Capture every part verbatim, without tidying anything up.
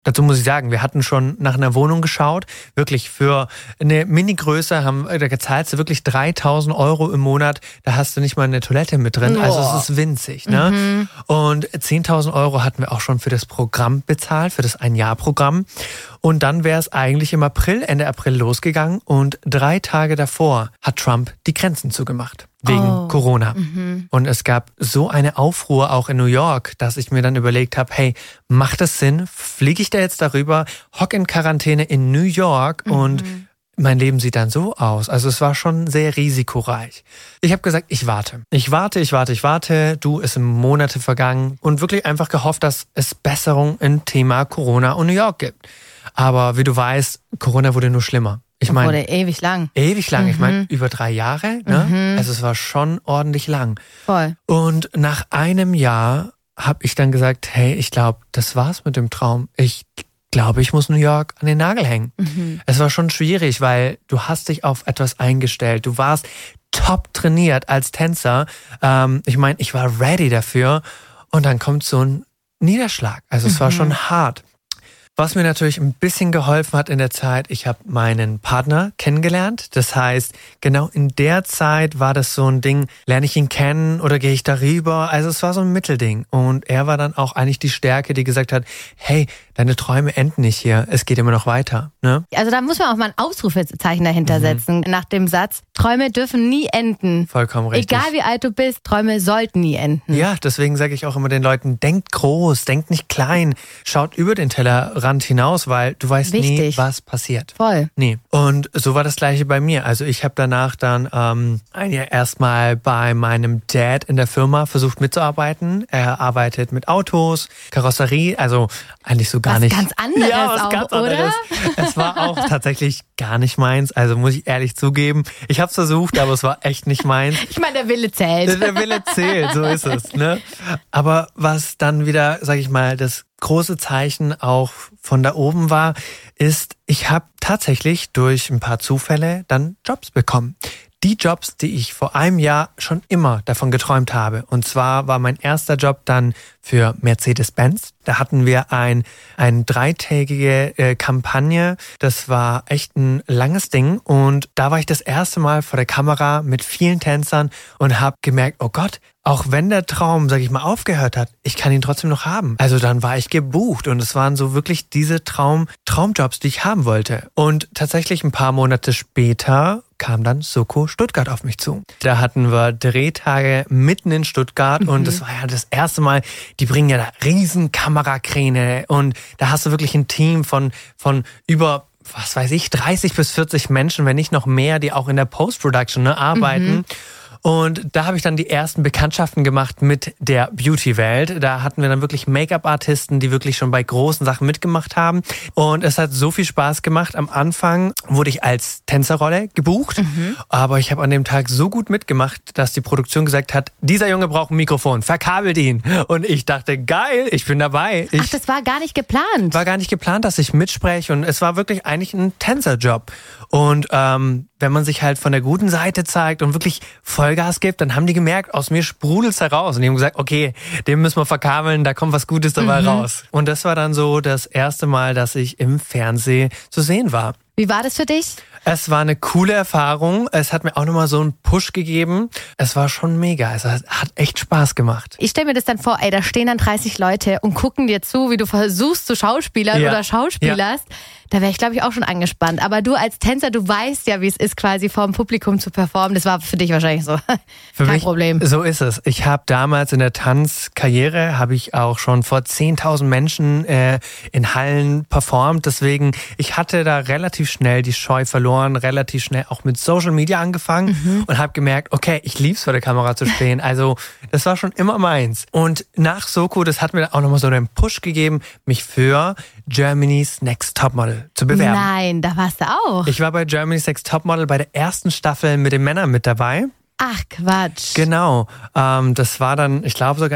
Dazu muss ich sagen, wir hatten schon nach einer Wohnung geschaut. Wirklich für eine Mini-Größe haben, da zahlst du wirklich dreitausend Euro im Monat. Da hast du nicht mal eine Toilette mit drin. Oh. Also es ist winzig. Ne? Mhm. Und zehntausend Euro hatten wir auch schon für das Programm bezahlt, für das Ein-Jahr-Programm. Und dann wäre es eigentlich im April, Ende April losgegangen. Und drei Tage davor hat Trump die Grenzen zugemacht. Wegen oh. Corona. Mhm. Und es gab so eine Aufruhr auch in New York, dass ich mir dann überlegt habe, hey, macht es Sinn? Fliege ich da jetzt darüber? Hock in Quarantäne in New York mhm. und mein Leben sieht dann so aus. Also es war schon sehr risikoreich. Ich habe gesagt, ich warte. Ich warte, ich warte, ich warte. Du, es sind Monate vergangen und wirklich einfach gehofft, dass es Besserung im Thema Corona und New York gibt. Aber wie du weißt, Corona wurde nur schlimmer. Ich meine, wurde ewig lang. Ewig lang. Mhm. Ich meine, über drei Jahre. Ne? Mhm. Also es war schon ordentlich lang. Voll. Und nach einem Jahr habe ich dann gesagt, hey, ich glaube, das war's mit dem Traum. Ich glaube, ich muss New York an den Nagel hängen. Mhm. Es war schon schwierig, weil du hast dich auf etwas eingestellt. Du warst top trainiert als Tänzer. Ähm, ich meine, ich war ready dafür. Und dann kommt so ein Niederschlag. Also es mhm. war schon hart. Was mir natürlich ein bisschen geholfen hat in der Zeit, ich habe meinen Partner kennengelernt. Das heißt, genau in der Zeit war das so ein Ding, lerne ich ihn kennen oder gehe ich darüber? Also es war so ein Mittelding. Und er war dann auch eigentlich die Stärke, die gesagt hat, hey, deine Träume enden nicht hier, es geht immer noch weiter. Ne? Also da muss man auch mal ein Ausrufezeichen dahinter mhm. setzen, nach dem Satz, Träume dürfen nie enden. Vollkommen richtig. Egal wie alt du bist, Träume sollten nie enden. Ja, deswegen sage ich auch immer den Leuten, denkt groß, denkt nicht klein, schaut über den Tellerrand hinaus, weil du weißt Wichtig. nie, was passiert. Voll. Nee. Und so war das Gleiche bei mir. Also ich habe danach dann ähm, ein Jahr erstmal bei meinem Dad in der Firma versucht mitzuarbeiten. Er arbeitet mit Autos, Karosserie, also eigentlich so gar was nicht. Ganz anderes ja, was auch, ganz oder? anderes. Es war auch tatsächlich gar nicht meins, also muss ich ehrlich zugeben. Ich habe es versucht, aber es war echt nicht meins. Ich meine, der Wille zählt. Der Wille zählt, so ist es. Ne? Aber was dann wieder, sag ich mal, das große Zeichen auch von da oben war, ist, ich habe tatsächlich durch ein paar Zufälle dann Jobs bekommen. Die Jobs, die ich vor einem Jahr schon immer davon geträumt habe. Und zwar war mein erster Job dann für Mercedes-Benz. Da hatten wir ein, eine dreitägige äh, Kampagne. Das war echt ein langes Ding. Und da war ich das erste Mal vor der Kamera mit vielen Tänzern und habe gemerkt, oh Gott, auch wenn der Traum, sag ich mal, aufgehört hat, ich kann ihn trotzdem noch haben. Also dann war ich gebucht und es waren so wirklich diese Traum, Traumjobs, die ich haben wollte. Und tatsächlich ein paar Monate später kam dann Soko Stuttgart auf mich zu. Da hatten wir Drehtage mitten in Stuttgart mhm. und das war ja das erste Mal, die bringen ja da riesen Kamerakräne und da hast du wirklich ein Team von, von über, was weiß ich, dreißig bis vierzig Menschen, wenn nicht noch mehr, die auch in der Post-Production ne, arbeiten. Mhm. Und da habe ich dann die ersten Bekanntschaften gemacht mit der Beauty-Welt. Da hatten wir dann wirklich Make-up-Artisten, die wirklich schon bei großen Sachen mitgemacht haben. Und es hat so viel Spaß gemacht. Am Anfang wurde ich als Tänzerrolle gebucht. Mhm. Aber ich habe an dem Tag so gut mitgemacht, dass die Produktion gesagt hat, dieser Junge braucht ein Mikrofon, verkabelt ihn. Und ich dachte, geil, ich bin dabei. Ich Ach, das war gar nicht geplant? War gar nicht geplant, dass ich mitspreche. Und es war wirklich eigentlich ein Tänzerjob. Und ähm, wenn man sich halt von der guten Seite zeigt und wirklich Vollgas gibt, dann haben die gemerkt, aus mir sprudelt's heraus. Und die haben gesagt, okay, den müssen wir verkabeln, da kommt was Gutes dabei mhm. raus. Und das war dann so das erste Mal, dass ich im Fernsehen zu sehen war. Wie war das für dich? Es war eine coole Erfahrung. Es hat mir auch nochmal so einen Push gegeben. Es war schon mega. Es hat echt Spaß gemacht. Ich stelle mir das dann vor, ey, da stehen dann dreißig Leute und gucken dir zu, wie du versuchst zu schauspielern ja. oder schauspielerst. Ja. Da wäre ich, glaube ich, auch schon angespannt. Aber du als Tänzer, du weißt ja, wie es ist, quasi vor dem Publikum zu performen. Das war für dich wahrscheinlich so für kein mich, Problem. So ist es. Ich habe damals in der Tanzkarriere, habe ich auch schon vor zehntausend Menschen äh, in Hallen performt. Deswegen, ich hatte da relativ schnell die Scheu verloren, relativ schnell auch mit Social Media angefangen mhm. und habe gemerkt, okay, ich lieb's vor der Kamera zu stehen. Also das war schon immer meins. Und nach Soko, das hat mir auch nochmal so einen Push gegeben, mich für Germany's Next Topmodel zu bewerben. Nein, da warst du auch. Ich war bei Germany's Next Topmodel bei der ersten Staffel mit den Männern mit dabei. Ach, Quatsch. Genau. Ähm, das war dann, ich glaube sogar in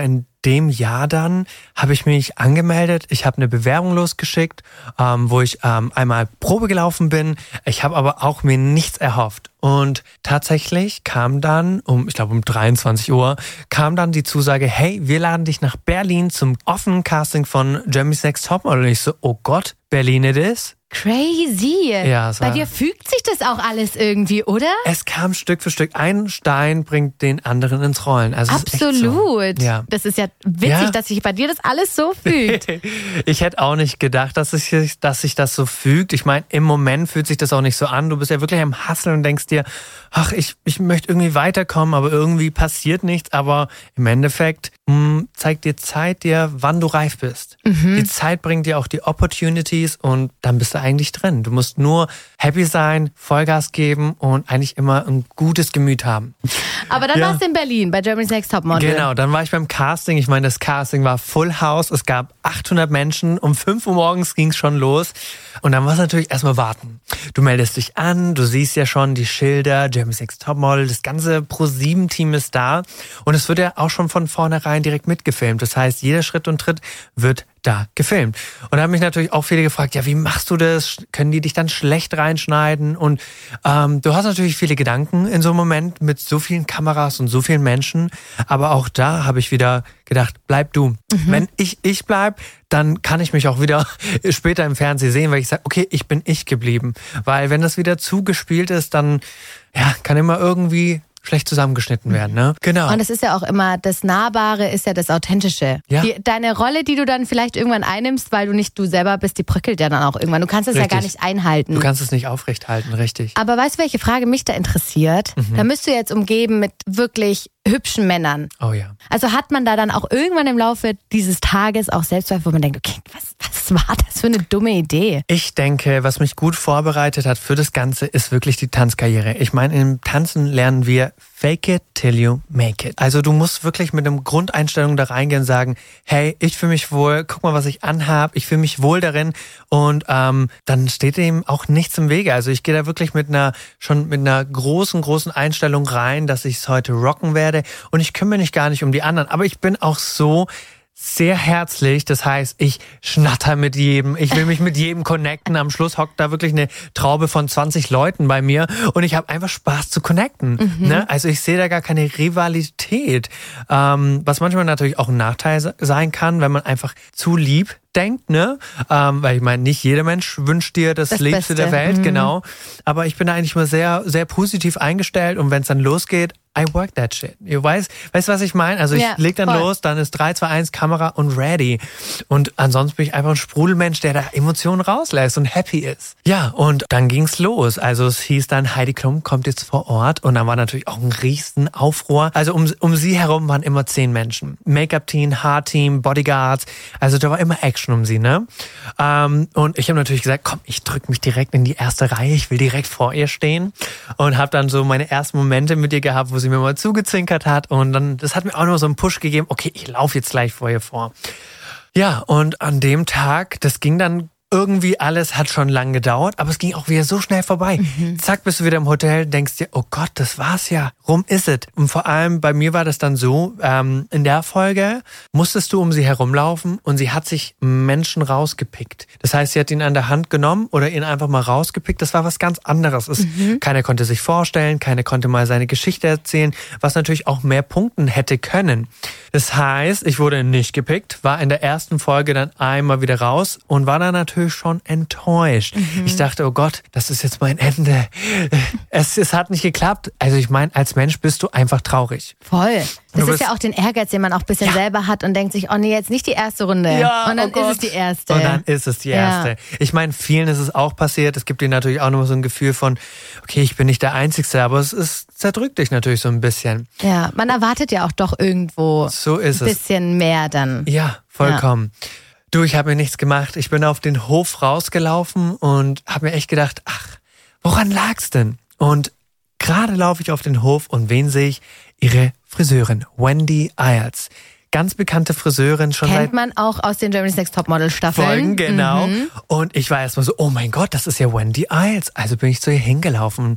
dem Jahr dann habe ich mich angemeldet. Ich habe eine Bewerbung losgeschickt, ähm, wo ich ähm, einmal Probe gelaufen bin. Ich habe aber auch mir nichts erhofft. Und tatsächlich kam dann, um ich glaube um dreiundzwanzig Uhr, kam dann die Zusage, hey, wir laden dich nach Berlin zum offenen Casting von Germany's Next Topmodel. Und ich so, oh Gott, Berlin it is. Crazy. Ja, Bei dir fügt sich das auch alles irgendwie, oder? Es kam Stück für Stück. Ein Stein bringt den anderen ins Rollen. Also Absolut. Ist so. Ja. Das ist ja witzig, ja. dass sich bei dir das alles so fügt. Ich hätte auch nicht gedacht, dass sich, dass sich das so fügt. Ich meine, im Moment fühlt sich das auch nicht so an. Du bist ja wirklich am Hasseln und denkst dir, ach, ich, ich möchte irgendwie weiterkommen, aber irgendwie passiert nichts. Aber im Endeffekt mh, zeigt dir Zeit dir, wann du reif bist. Mhm. Die Zeit bringt dir auch die Opportunities und dann bist du eigentlich drin. Du musst nur happy sein, Vollgas geben und eigentlich immer ein gutes Gemüt haben. Aber dann ja. warst du in Berlin bei Germany's Next Topmodel. Genau, dann war ich beim Casting. Ich meine, das Casting war Full House. Es gab achthundert Menschen. Um fünf Uhr morgens ging es schon los. Und dann war es natürlich erstmal warten. Du meldest dich an, du siehst ja schon die Schilder, Germany's Next Topmodel, das ganze Pro sieben Team ist da. Und es wird ja auch schon von vornherein direkt mitgefilmt. Das heißt, jeder Schritt und Tritt wird da gefilmt. Und da haben mich natürlich auch viele gefragt, ja, wie machst du das? Können die dich dann schlecht reinschneiden? Und ähm, du hast natürlich viele Gedanken in so einem Moment mit so vielen Kameras und so vielen Menschen. Aber auch da habe ich wieder gedacht, bleib du. Mhm. Wenn ich ich bleib, dann kann ich mich auch wieder später im Fernsehen sehen, weil ich sage, okay, ich bin ich geblieben. Weil wenn das wieder zugespielt ist, dann ja, kann immer irgendwie schlecht zusammengeschnitten werden, ne? Genau. Und es ist ja auch immer, das Nahbare ist ja das Authentische. Ja. Die, deine Rolle, die du dann vielleicht irgendwann einnimmst, weil du nicht du selber bist, die bröckelt ja dann auch irgendwann. Du kannst es ja gar nicht einhalten. Du kannst es nicht aufrecht halten, richtig. Aber weißt du, welche Frage mich da interessiert? Mhm. Da bist du jetzt umgeben mit wirklich hübschen Männern. Oh ja. Also hat man da dann auch irgendwann im Laufe dieses Tages auch Selbstzweifel, wo man denkt, okay, was, was war das für eine dumme Idee? Ich denke, was mich gut vorbereitet hat für das Ganze, ist wirklich die Tanzkarriere. Ich meine, im Tanzen lernen wir fake it till you make it. Also du musst wirklich mit einer Grundeinstellung da reingehen und sagen, hey, ich fühle mich wohl, guck mal, was ich anhab, ich fühle mich wohl darin und ähm, dann steht dem auch nichts im Wege. Also ich gehe da wirklich mit einer, schon mit einer großen, großen Einstellung rein, dass ich es heute rocken werde und ich kümmere mich gar nicht um die anderen. Aber ich bin auch so sehr herzlich, das heißt, ich schnatter mit jedem, ich will mich mit jedem connecten. Am Schluss hockt da wirklich eine Traube von zwanzig Leuten bei mir und ich habe einfach Spaß zu connecten. Mhm. Ne? Also ich sehe da gar keine Rivalität, ähm, was manchmal natürlich auch ein Nachteil sein kann, wenn man einfach zu lieb denkt, ne? Ähm, weil ich meine, nicht jeder Mensch wünscht dir das, das Liebste Beste. Der Welt, mhm. genau. Aber ich bin da eigentlich mal sehr, sehr positiv eingestellt und wenn es dann losgeht, I work that shit. Du weißt, weißt du, was ich meine? Also ich ja, leg dann voll. los, dann ist drei, zwei, eins Kamera und ready. Und ansonsten bin ich einfach ein Sprudelmensch, der da Emotionen rauslässt und happy ist. Ja, und dann ging's los. Also es hieß dann, Heidi Klum kommt jetzt vor Ort und dann war natürlich auch ein riesen Aufruhr. Also um, um sie herum waren immer zehn Menschen. Make-up-Team, Haarteam, Bodyguards. Also da war immer Action um sie, ne? Ähm, und ich habe natürlich gesagt, komm, ich drück mich direkt in die erste Reihe. Ich will direkt vor ihr stehen und habe dann so meine ersten Momente mit ihr gehabt, wo sie mir mal zugezinkert hat und dann, das hat mir auch noch so einen Push gegeben, okay, ich laufe jetzt gleich vor ihr vor. Ja, und an dem Tag, das ging dann irgendwie alles, hat schon lang gedauert, aber es ging auch wieder so schnell vorbei. Mhm. Zack, bist du wieder im Hotel, denkst dir, oh Gott, das war's ja. Rum ist es. Und vor allem bei mir war das dann so, ähm, in der Folge musstest du um sie herumlaufen und sie hat sich Menschen rausgepickt. Das heißt, sie hat ihn an der Hand genommen oder ihn einfach mal rausgepickt. Das war was ganz anderes. Es, mhm. Keiner konnte sich vorstellen, keiner konnte mal seine Geschichte erzählen, was natürlich auch mehr punkten hätte können. Das heißt, ich wurde nicht gepickt, war in der ersten Folge dann einmal wieder raus und war dann natürlich schon enttäuscht. Mhm. Ich dachte, oh Gott, das ist jetzt mein Ende. Es, es hat nicht geklappt. Also ich meine, als Mensch bist du einfach traurig. Voll. Das ist ja auch den Ehrgeiz, den man auch ein bisschen ja. selber hat und denkt sich, oh nee, jetzt nicht die erste Runde. Ja, und dann oh ist es die erste. Und dann ist es die erste. Ja. Ich meine, vielen ist es auch passiert. Es gibt dir natürlich auch noch so ein Gefühl von, okay, ich bin nicht der Einzige, aber es ist, zerdrückt dich natürlich so ein bisschen. Ja, man erwartet ja auch doch irgendwo so ist ein bisschen es. mehr dann. Ja, vollkommen. Ja. Du, ich habe mir nichts gemacht. Ich bin auf den Hof rausgelaufen und habe mir echt gedacht, ach, woran lag's denn? Und gerade laufe ich auf den Hof und wen sehe ich? Ihre Friseurin, Wendy Iles. Ganz bekannte Friseurin. Schon Kennt seit man auch aus den Germany's Next Topmodel Staffeln. Folgen, genau. Mhm. Und ich war erstmal so, oh mein Gott, das ist ja Wendy Iles. Also bin ich zu ihr hingelaufen.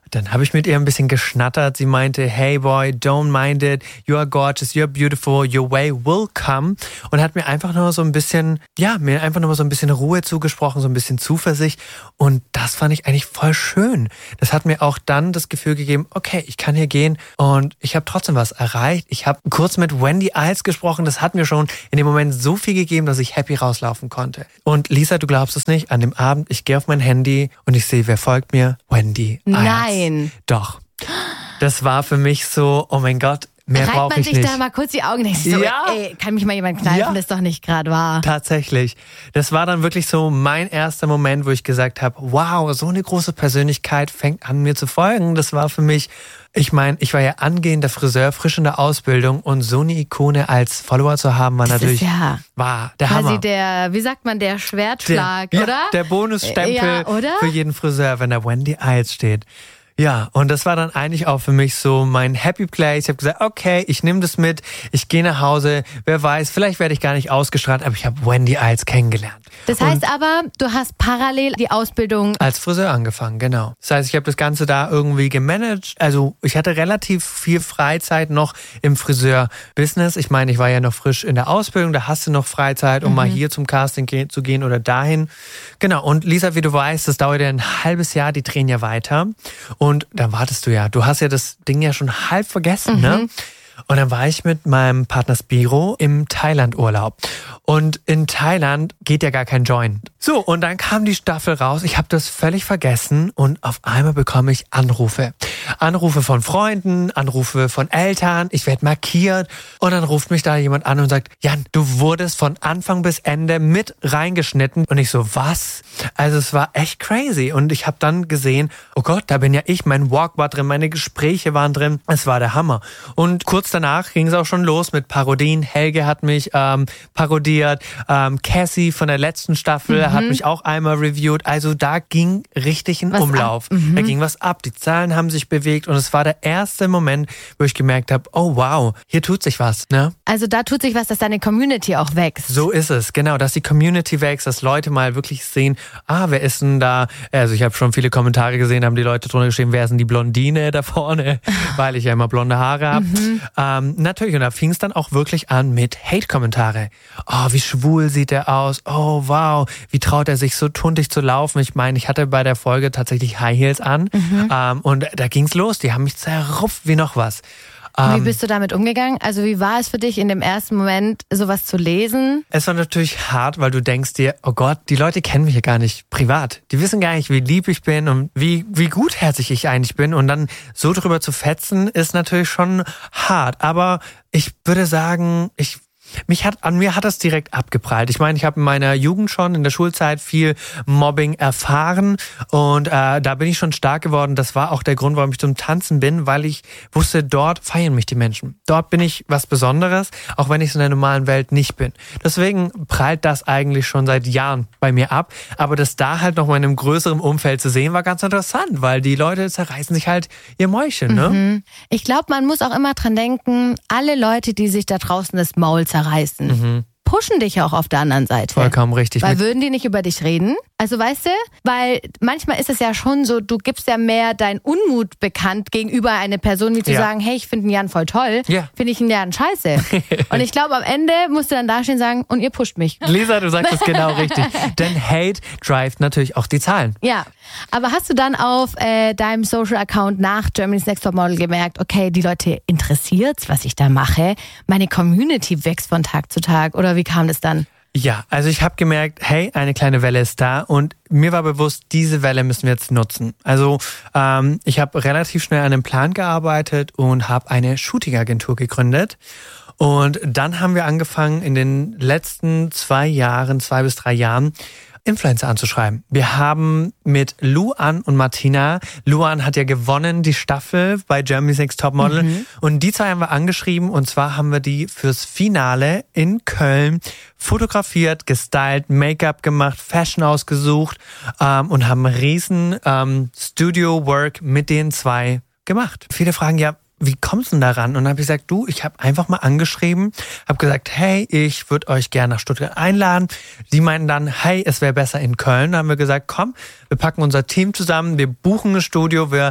Dann habe ich mit ihr ein bisschen geschnattert. Sie meinte, hey boy, don't mind it. You are gorgeous, you're beautiful, your way will come. Und hat mir einfach nur so ein bisschen, ja, mir einfach nur so ein bisschen Ruhe zugesprochen, so ein bisschen Zuversicht. Und das fand ich eigentlich voll schön. Das hat mir auch dann das Gefühl gegeben, okay, ich kann hier gehen und ich habe trotzdem was erreicht. Ich habe kurz mit Wendy Iles gesprochen. Das hat mir schon in dem Moment so viel gegeben, dass ich happy rauslaufen konnte. Und Lisa, du glaubst es nicht, an dem Abend, ich gehe auf mein Handy und ich sehe, wer folgt mir? Wendy Iles. Nein. Doch. Das war für mich so, oh mein Gott, mehr brauche ich nicht. Reibt man sich da mal kurz die Augen und so, ja. ey, kann mich mal jemand kneifen, ja. Das ist doch nicht gerade wahr. Tatsächlich. Das war dann wirklich so mein erster Moment, wo ich gesagt habe, wow, so eine große Persönlichkeit fängt an, mir zu folgen. Das war für mich, ich meine, ich war ja angehender Friseur, frisch in der Ausbildung und so eine Ikone als Follower zu haben, war das natürlich, ist ja war der quasi Hammer. der, wie sagt man, der Schwertschlag, der, oder? Ja, der Bonusstempel ja, oder? Für jeden Friseur, wenn da Wendy Iles steht. Ja, und das war dann eigentlich auch für mich so mein Happy Place. Ich habe gesagt, okay, ich nehme das mit, ich gehe nach Hause, wer weiß, vielleicht werde ich gar nicht ausgestrahlt, aber ich habe Wendy Iles kennengelernt. Das heißt und aber, du hast parallel die Ausbildung als Friseur angefangen, genau. Das heißt, ich habe das Ganze da irgendwie gemanagt. Also ich hatte relativ viel Freizeit noch im Friseur-Business. Ich meine, ich war ja noch frisch in der Ausbildung, da hast du noch Freizeit, um mhm. mal hier zum Casting ge- zu gehen oder dahin. Genau, und Lisa, wie du weißt, das dauert ja ein halbes Jahr, die drehen ja weiter. Und dann wartest du ja, du hast ja das Ding ja schon halb vergessen, mhm. ne? Und dann war ich mit meinem Partner Spiro im Thailand-Urlaub. Und in Thailand geht ja gar kein Joint. So, und dann kam die Staffel raus. Ich habe das völlig vergessen und auf einmal bekomme ich Anrufe. Anrufe von Freunden, Anrufe von Eltern. Ich werde markiert. Und dann ruft mich da jemand an und sagt, Jan, du wurdest von Anfang bis Ende mit reingeschnitten. Und ich so, was? Also es war echt crazy. Und ich habe dann gesehen, oh Gott, da bin ja ich. Mein Walk war drin, meine Gespräche waren drin. Es war der Hammer. Und kurz danach ging es auch schon los mit Parodien. Helge hat mich ähm, parodiert. Ähm, Cassie von der letzten Staffel mhm. hat mich auch einmal reviewed. Also da ging richtig ein was Umlauf. Mhm. Da ging was ab. Die Zahlen haben sich bewegt und es war der erste Moment, wo ich gemerkt habe, oh wow, hier tut sich was. Ne? Also da tut sich was, dass deine Community auch wächst. So ist es, genau, dass die Community wächst, dass Leute mal wirklich sehen, ah, wer ist denn da? Also ich habe schon viele Kommentare gesehen, haben die Leute drunter geschrieben, wer ist denn die Blondine da vorne? Weil ich ja immer blonde Haare habe. Mhm. Ähm, natürlich, und da fing es dann auch wirklich an mit Hate-Kommentare. Oh, wie schwul sieht er aus? Oh, wow, wie traut er sich so tuntig zu laufen? Ich meine, ich hatte bei der Folge tatsächlich High Heels an mhm. ähm, und da ging's los. Die haben mich zerrupft wie noch was. Wie bist du damit umgegangen? Also wie war es für dich in dem ersten Moment, sowas zu lesen? Es war natürlich hart, weil du denkst dir, oh Gott, die Leute kennen mich ja gar nicht privat. Die wissen gar nicht, wie lieb ich bin und wie, wie gutherzig ich eigentlich bin. Und dann so drüber zu fetzen, ist natürlich schon hart. Aber ich würde sagen, ich Mich hat, an mir hat das direkt abgeprallt. Ich meine, ich habe in meiner Jugend schon, in der Schulzeit viel Mobbing erfahren und äh, da bin ich schon stark geworden. Das war auch der Grund, warum ich zum Tanzen bin, weil ich wusste, dort feiern mich die Menschen. Dort bin ich was Besonderes, auch wenn ich es in der normalen Welt nicht bin. Deswegen prallt das eigentlich schon seit Jahren bei mir ab. Aber das da halt noch mal in einem größeren Umfeld zu sehen, war ganz interessant, weil die Leute zerreißen sich halt ihr Mäulchen. Ne? Mhm. Ich glaube, man muss auch immer dran denken, alle Leute, die sich da draußen das Maul zerreißen, zerreißen. Mhm. Pushen dich auch auf der anderen Seite. Vollkommen richtig. Weil würden die nicht über dich reden? Also weißt du, weil manchmal ist es ja schon so, du gibst ja mehr deinen Unmut bekannt gegenüber einer Person, wie zu ja. sagen, hey, ich finde den Jan voll toll, ja. finde ich ihn Jan scheiße. Und ich glaube, am Ende musst du dann dastehen und sagen, und ihr pusht mich. Lisa, du sagst es genau richtig. Denn Hate drivet natürlich auch die Zahlen. Ja, aber hast du dann auf äh, deinem Social-Account nach Germany's Next Top Model gemerkt, okay, die Leute interessiert's, was ich da mache, meine Community wächst von Tag zu Tag, oder wie kam das dann? Ja, also ich habe gemerkt, hey, eine kleine Welle ist da und mir war bewusst, diese Welle müssen wir jetzt nutzen. Also ähm, ich habe relativ schnell an einem Plan gearbeitet und habe eine Shooting-Agentur gegründet. Und dann haben wir angefangen, in den letzten zwei Jahren, zwei bis drei Jahren, Influencer anzuschreiben. Wir haben mit Luan und Martina, Luan hat ja gewonnen die Staffel bei Germany's Next Top Model mhm. und die zwei haben wir angeschrieben und zwar haben wir die fürs Finale in Köln fotografiert, gestylt, Make-up gemacht, Fashion ausgesucht ähm, und haben riesen ähm, Studio-Work mit den zwei gemacht. Viele fragen ja, wie kommst du denn daran? Und dann habe ich gesagt, du, ich habe einfach mal angeschrieben, habe gesagt, hey, ich würde euch gerne nach Stuttgart einladen. Die meinten dann, hey, es wäre besser in Köln. Dann haben wir gesagt, komm, wir packen unser Team zusammen, wir buchen ein Studio, wir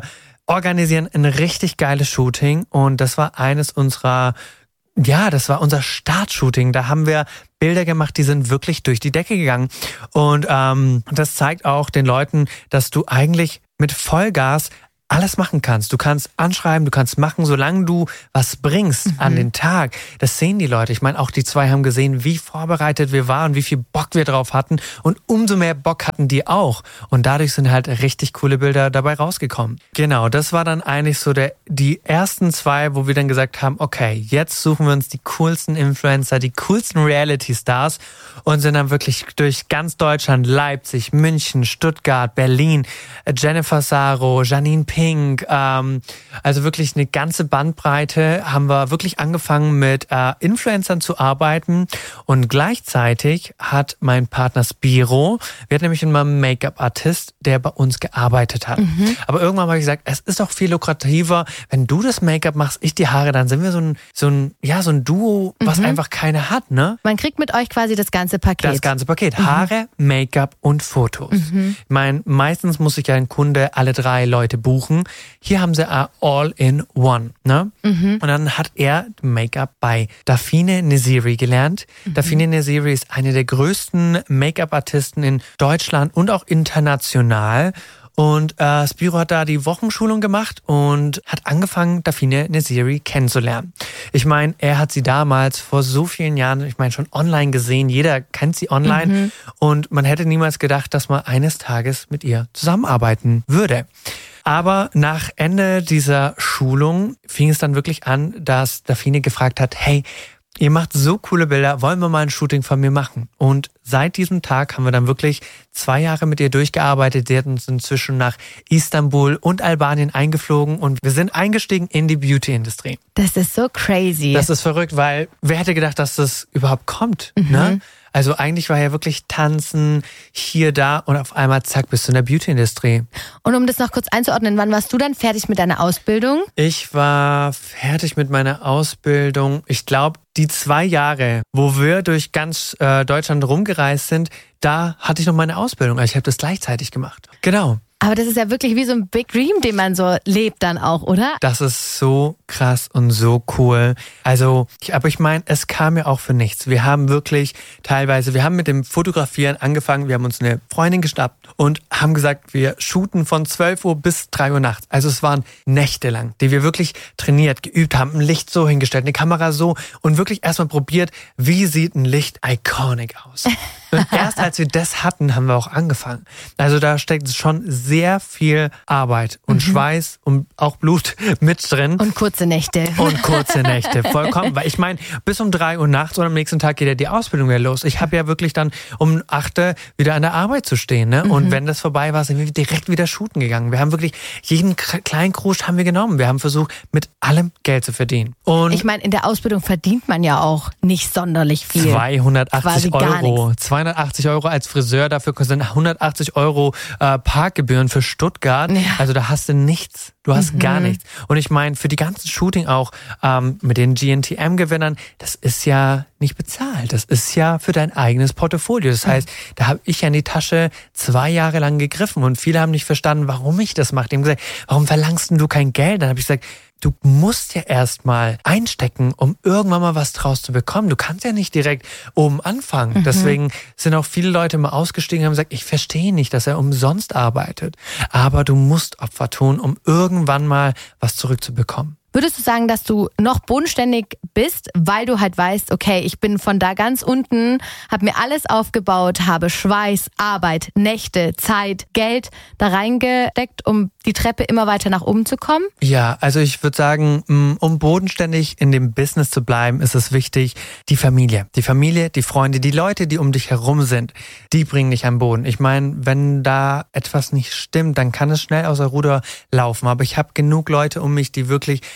organisieren ein richtig geiles Shooting und das war eines unserer, ja, das war unser Startshooting. Da haben wir Bilder gemacht, die sind wirklich durch die Decke gegangen. Und ähm, das zeigt auch den Leuten, dass du eigentlich mit Vollgas alles machen kannst. Du kannst anschreiben, du kannst machen, solange du was bringst mhm. an den Tag. Das sehen die Leute. Ich meine, auch die zwei haben gesehen, wie vorbereitet wir waren, wie viel Bock wir drauf hatten. Und umso mehr Bock hatten die auch. Und dadurch sind halt richtig coole Bilder dabei rausgekommen. Genau, das war dann eigentlich so der die ersten zwei, wo wir dann gesagt haben, okay, jetzt suchen wir uns die coolsten Influencer, die coolsten Reality-Stars und sind dann wirklich durch ganz Deutschland, Leipzig, München, Stuttgart, Berlin, Jennifer Saro, Janine Pink, ähm, also wirklich eine ganze Bandbreite, haben wir wirklich angefangen mit äh, Influencern zu arbeiten und gleichzeitig hat mein Partner Spiro, wir hatten nämlich immer einen Make-up-Artist, der bei uns gearbeitet hat. Mhm. Aber irgendwann habe ich gesagt, es ist doch viel lukrativer, wenn du das Make-up machst, ich die Haare, dann sind wir so ein, so ein, ja, so ein Duo, was mhm. einfach keiner hat, ne? Man kriegt mit euch quasi das ganze Paket. Das ganze Paket. Mhm. Haare, Make-up und Fotos. Mhm. Ich meine, meistens muss sich ja ein Kunde alle drei Leute buchen. Hier haben sie all in one. Ne? Mhm. Und dann hat er Make-up bei Dafine Neziri gelernt. Mhm. Dafine Neziri ist eine der größten Make-up-Artisten in Deutschland und auch international. Und äh, Spiro hat da die Wochenschulung gemacht und hat angefangen, Dafine Neziri kennenzulernen. Ich meine, er hat sie damals vor so vielen Jahren, ich meine, schon online gesehen. Jeder kennt sie online. Mhm. Und man hätte niemals gedacht, dass man eines Tages mit ihr zusammenarbeiten würde. Aber nach Ende dieser Schulung fing es dann wirklich an, dass Dafine gefragt hat, hey, ihr macht so coole Bilder, wollen wir mal ein Shooting von mir machen? Und seit diesem Tag haben wir dann wirklich zwei Jahre mit ihr durchgearbeitet. Sie hat uns inzwischen nach Istanbul und Albanien eingeflogen und wir sind eingestiegen in die Beauty-Industrie. Das ist so crazy. Das ist verrückt, weil wer hätte gedacht, dass das überhaupt kommt, mhm. ne? Also eigentlich war ja wirklich Tanzen hier, da und auf einmal zack, bist du in der Beauty-Industrie. Und um das noch kurz einzuordnen, wann warst du dann fertig mit deiner Ausbildung? Ich war fertig mit meiner Ausbildung. Ich glaube, die zwei Jahre, wo wir durch ganz äh, Deutschland rumgereist sind, da hatte ich noch meine Ausbildung. Also ich habe das gleichzeitig gemacht. Genau. Aber das ist ja wirklich wie so ein Big Dream, den man so lebt dann auch, oder? Das ist so krass und so cool. Also, ich, aber ich meine, es kam ja auch für nichts. Wir haben wirklich teilweise, wir haben mit dem Fotografieren angefangen, wir haben uns eine Freundin geschnappt und haben gesagt, wir shooten von zwölf Uhr bis drei Uhr nachts. Also es waren Nächte lang, die wir wirklich trainiert, geübt haben, ein Licht so hingestellt, eine Kamera so und wirklich erstmal probiert, wie sieht ein Licht iconic aus. Und erst als wir das hatten, haben wir auch angefangen. Also da steckt schon sehr viel Arbeit und mhm. Schweiß und auch Blut mit drin. Und kurze Nächte. Und kurze Nächte, vollkommen. Weil ich meine, bis um drei Uhr nachts und am nächsten Tag geht ja die Ausbildung wieder los. Ich habe ja wirklich dann um acht Uhr wieder an der Arbeit zu stehen. Ne? Und mhm. wenn das vorbei war, sind wir direkt wieder shooten gegangen. Wir haben wirklich jeden kleinen Kruscht haben wir genommen. Wir haben versucht, mit allem Geld zu verdienen. Und ich meine, in der Ausbildung verdient man ja auch nicht sonderlich viel. zweihundertachtzig Euro. zweihundertachtzig Euro als Friseur, dafür sind hundertachtzig Euro äh, Parkgebühren für Stuttgart. Ja. Also da hast du nichts. Du hast mhm. gar nichts. Und ich meine, für die ganzen Shooting auch ähm, mit den G N T M-Gewinnern, das ist ja nicht bezahlt. Das ist ja für dein eigenes Portfolio. Das heißt, da habe ich ja in die Tasche zwei Jahre lang gegriffen und viele haben nicht verstanden, warum ich das mache. Die haben gesagt, warum verlangst denn du kein Geld? Dann habe ich gesagt, du musst ja erstmal einstecken, um irgendwann mal was draus zu bekommen. Du kannst ja nicht direkt oben anfangen. Mhm. Deswegen sind auch viele Leute mal ausgestiegen und haben gesagt, ich verstehe nicht, dass er umsonst arbeitet. Aber du musst Opfer tun, um irgendwann mal was zurückzubekommen. Würdest du sagen, dass du noch bodenständig bist, weil du halt weißt, okay, ich bin von da ganz unten, habe mir alles aufgebaut, habe Schweiß, Arbeit, Nächte, Zeit, Geld da reingesteckt, um die Treppe immer weiter nach oben zu kommen? Ja, also ich würde sagen, um bodenständig in dem Business zu bleiben, ist es wichtig, die Familie. Die Familie, die Freunde, die Leute, die um dich herum sind, die bringen dich am Boden. Ich meine, wenn da etwas nicht stimmt, dann kann es schnell außer Ruder laufen. Aber ich habe genug Leute um mich, die wirklich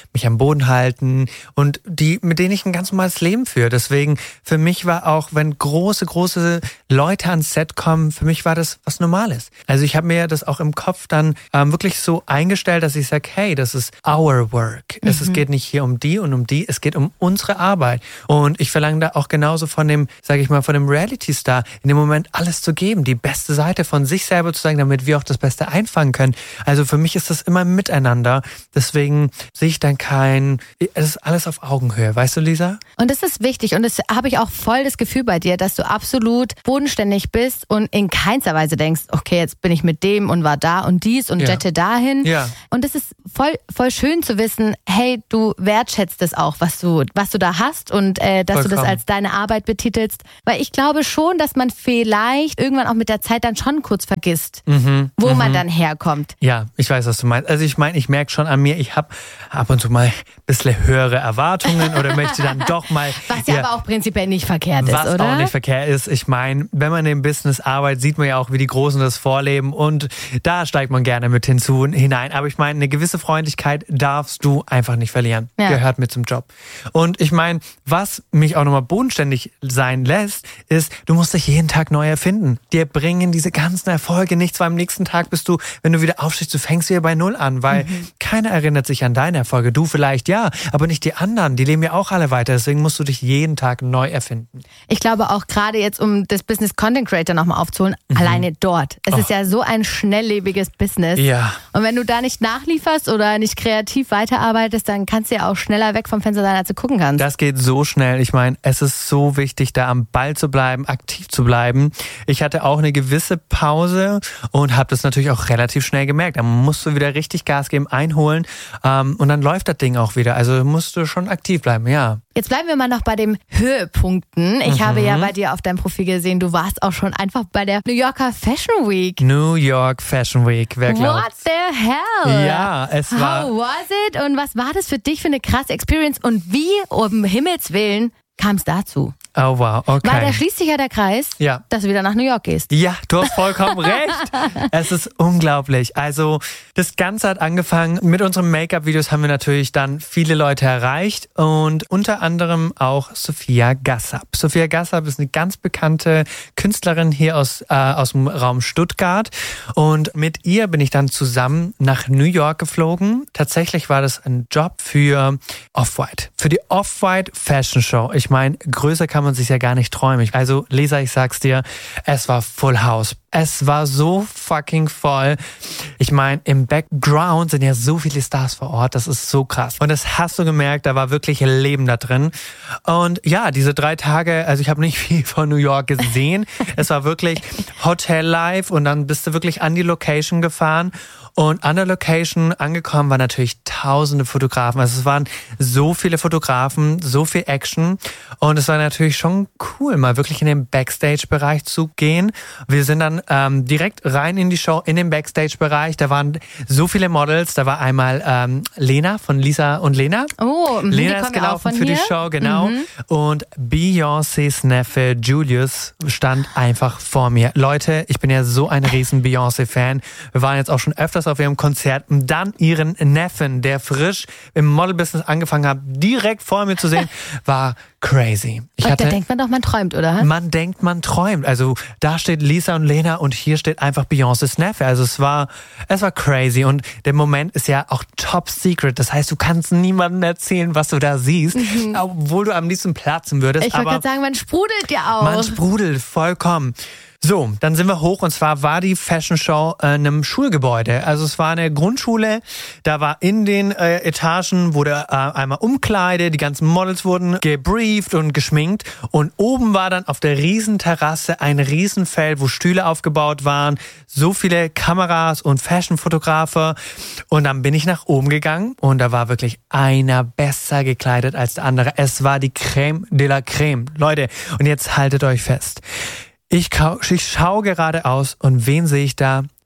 mich am Boden halten und die, mit denen ich ein ganz normales Leben führe. Deswegen für mich war auch, wenn große, große Leute ans Set kommen, für mich war das was Normales. Also ich habe mir das auch im Kopf dann ähm, wirklich so eingestellt, dass ich sage, hey, das ist our work. Mhm. Es, es geht nicht hier um die und um die, es geht um unsere Arbeit. Und ich verlange da auch genauso von dem, sage ich mal, von dem Reality-Star in dem Moment alles zu geben, die beste Seite von sich selber zu zeigen, damit wir auch das Beste einfangen können. Also für mich ist das immer miteinander. Deswegen sehe ich dann kein, es ist alles auf Augenhöhe. Weißt du, Lisa? Und das ist wichtig und das habe ich auch voll das Gefühl bei dir, dass du absolut bodenständig bist und in keinster Weise denkst, okay, jetzt bin ich mit dem und war da und dies und ja. jette dahin. Ja. Und es ist voll, voll schön zu wissen, hey, du wertschätzt es auch, was du, was du da hast und äh, dass Vollkommen. du das als deine Arbeit betitelst. Weil ich glaube schon, dass man vielleicht irgendwann auch mit der Zeit dann schon kurz vergisst, mhm, wo mhm. man dann herkommt. Ja, ich weiß, was du meinst. Also ich meine, ich merke schon an mir, ich habe ab und zu mal ein bisschen höhere Erwartungen oder möchte dann doch mal... Was ja, ja aber auch prinzipiell nicht verkehrt ist, was oder? Was auch nicht verkehrt ist. Ich meine, wenn man im Business arbeitet, sieht man ja auch, wie die Großen das vorleben und da steigt man gerne mit hinzu und hinein. Aber ich meine, eine gewisse Freundlichkeit darfst du einfach nicht verlieren. Ja. Gehört mit zum Job. Und ich meine, was mich auch nochmal bodenständig sein lässt, ist, du musst dich jeden Tag neu erfinden. Dir bringen diese ganzen Erfolge nichts, weil am nächsten Tag bist du, wenn du wieder aufstehst, du fängst wieder bei Null an, weil mhm. keiner erinnert sich an deine Erfolge. Du vielleicht ja, aber nicht die anderen. Die leben ja auch alle weiter. Deswegen musst du dich jeden Tag neu erfinden. Ich glaube auch gerade jetzt, um das Business Content Creator nochmal aufzuholen, mhm. alleine dort. Es oh. ist ja so ein schnelllebiges Business. Ja. Und wenn du da nicht nachlieferst oder nicht kreativ weiterarbeitest, dann kannst du ja auch schneller weg vom Fenster sein, als du gucken kannst. Das geht so schnell. Ich meine, es ist so wichtig, da am Ball zu bleiben, aktiv zu bleiben. Ich hatte auch eine gewisse Pause und habe das natürlich auch relativ schnell gemerkt. Da musst du wieder richtig Gas geben, einholen ähm, und dann läuft das Ding auch wieder. Also musst du schon aktiv bleiben, ja. Jetzt bleiben wir mal noch bei den Höhepunkten. Ich mhm. habe ja bei dir auf deinem Profil gesehen, du warst auch schon einfach bei der New Yorker Fashion Week. New York Fashion Week, wer glaubt? What the hell? Ja, es war... How was it? Und was war das für dich für eine krasse Experience? Und wie, um Himmels Willen, kam es dazu? Oh wow, okay. Weil da schließt sich ja der Kreis, ja. dass du wieder nach New York gehst. Ja, du hast vollkommen recht. Es ist unglaublich. Also das Ganze hat angefangen, mit unseren Make-up-Videos haben wir natürlich dann viele Leute erreicht und unter anderem auch Sophia Gassab. Sophia Gassab ist eine ganz bekannte Künstlerin hier aus, äh, aus dem Raum Stuttgart und mit ihr bin ich dann zusammen nach New York geflogen. Tatsächlich war das ein Job für Off-White, für die Off-White Fashion Show. Ich meine, größer kann man sich ja gar nicht träumen. Also Lisa, ich sag's dir, es war Full House. Es war so fucking voll. Ich meine, im Background sind ja so viele Stars vor Ort. Das ist so krass. Und das hast du gemerkt, da war wirklich Leben da drin. Und ja, diese drei Tage, also ich habe nicht viel von New York gesehen. Es war wirklich Hotel Life und dann bist du wirklich an die Location gefahren. Und an der Location angekommen waren natürlich tausende Fotografen. Also es waren so viele Fotografen, so viel Action. Und es war natürlich schon cool, mal wirklich in den Backstage-Bereich zu gehen. Wir sind dann ähm, direkt rein in die Show, in den Backstage-Bereich. Da waren so viele Models. Da war einmal ähm, Lena von Lisa und Lena. Oh, Lena ist gelaufen für hier? die Show, genau. Mhm. Und Beyoncés Neffe Julius stand einfach vor mir. Leute, ich bin ja so ein riesen Beyoncé-Fan. Wir waren jetzt auch schon öfters auf ihrem Konzert und dann ihren Neffen, der frisch im Model-Business angefangen hat, direkt vor mir zu sehen, war crazy. Ich und hatte, da denkt man doch, man träumt, oder? Man denkt, man träumt. Also da steht Lisa und Lena und hier steht einfach Beyoncés Neffe. Also es war, es war crazy und der Moment ist ja auch top secret. Das heißt, du kannst niemandem erzählen, was du da siehst, mhm. obwohl du am liebsten platzen würdest. Ich wollte gerade sagen, man sprudelt ja auch. Man sprudelt vollkommen. So, dann sind wir hoch und zwar war die Fashion Show in einem Schulgebäude. Also es war eine Grundschule, da war in den äh, Etagen wurde äh, einmal Umkleide, die ganzen Models wurden gebrieft und geschminkt und oben war dann auf der Riesenterrasse ein Riesenfeld, wo Stühle aufgebaut waren, so viele Kameras und Fashion-Fotografer und dann bin ich nach oben gegangen und da war wirklich einer besser gekleidet als der andere. Es war die Crème de la Crème. Leute, und jetzt haltet euch fest. Ich, ich schaue geradeaus und wen sehe ich da?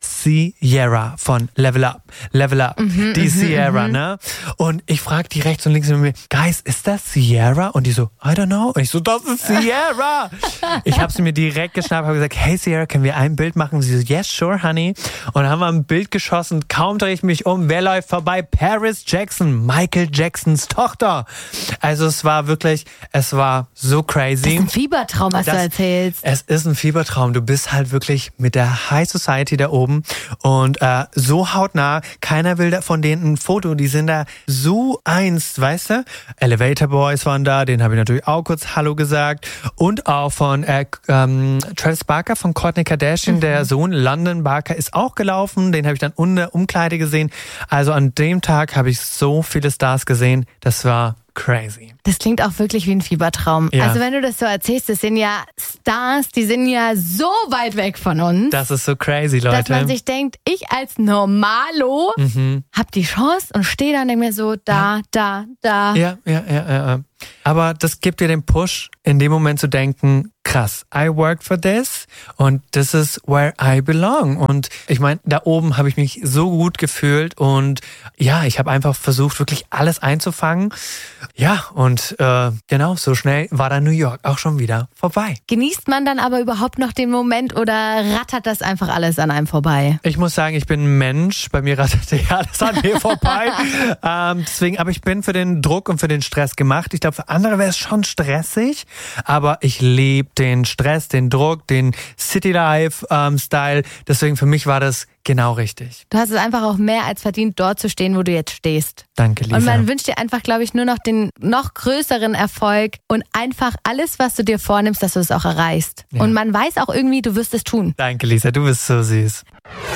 Sierra von Level Up. Level Up. Mhm, die Sierra, mhm. ne? Und ich frage die rechts und links mit mir, Guys, ist das Sierra? Und die so, I don't know. Und ich so, das ist Sierra. Ich habe sie mir direkt geschnappt, habe gesagt, hey Sierra, können wir ein Bild machen? Und sie so, yes, sure, honey. Und dann haben wir ein Bild geschossen. Kaum drehe ich mich um. Wer läuft vorbei? Paris Jackson, Michael Jacksons Tochter. Also es war wirklich, es war so crazy. Das ist ein Fiebertraum, was das, du erzählst. Es ist ein Fiebertraum. Du bist halt wirklich mit der High Society da oben und äh, so hautnah. Keiner will da von denen ein Foto. Die sind da so eins, weißt du? Elevator Boys waren da, denen habe ich natürlich auch kurz Hallo gesagt. Und auch von äh, ähm, Travis Barker, von Kourtney Kardashian, mhm. der Sohn London Barker, ist auch gelaufen. Den habe ich dann in der Umkleide gesehen. Also an dem Tag habe ich so viele Stars gesehen. Das war crazy. Das klingt auch wirklich wie ein Fiebertraum. Ja. Also wenn du das so erzählst, das sind ja Stars, die sind ja so weit weg von uns. Das ist so crazy, Leute. Dass man sich denkt, ich als Normalo mhm. hab die Chance und stehe dann und denke mir so, da, ja. da, da. Ja, ja, ja, ja. Aber das gibt dir den Push, in dem Moment zu denken, krass, I work for this und this is where I belong. Und ich meine, da oben habe ich mich so gut gefühlt und ja, ich habe einfach versucht, wirklich alles einzufangen. Ja, und äh, genau, so schnell war dann New York auch schon wieder vorbei. Genießt man dann aber überhaupt noch den Moment oder rattert das einfach alles an einem vorbei? Ich muss sagen, ich bin ein Mensch, bei mir rattert ja alles an mir vorbei. ähm, deswegen, aber ich bin für den Druck und für den Stress gemacht. Ich glaube, für andere wäre es schon stressig, aber ich liebe den Stress, den Druck, den City-Life-Style. Ähm, Deswegen für mich war das genau richtig. Du hast es einfach auch mehr als verdient, dort zu stehen, wo du jetzt stehst. Danke, Lisa. Und man wünscht dir einfach, glaube ich, nur noch den noch größeren Erfolg und einfach alles, was du dir vornimmst, dass du es auch erreichst. Ja. Und man weiß auch irgendwie, du wirst es tun. Danke, Lisa, du bist so süß.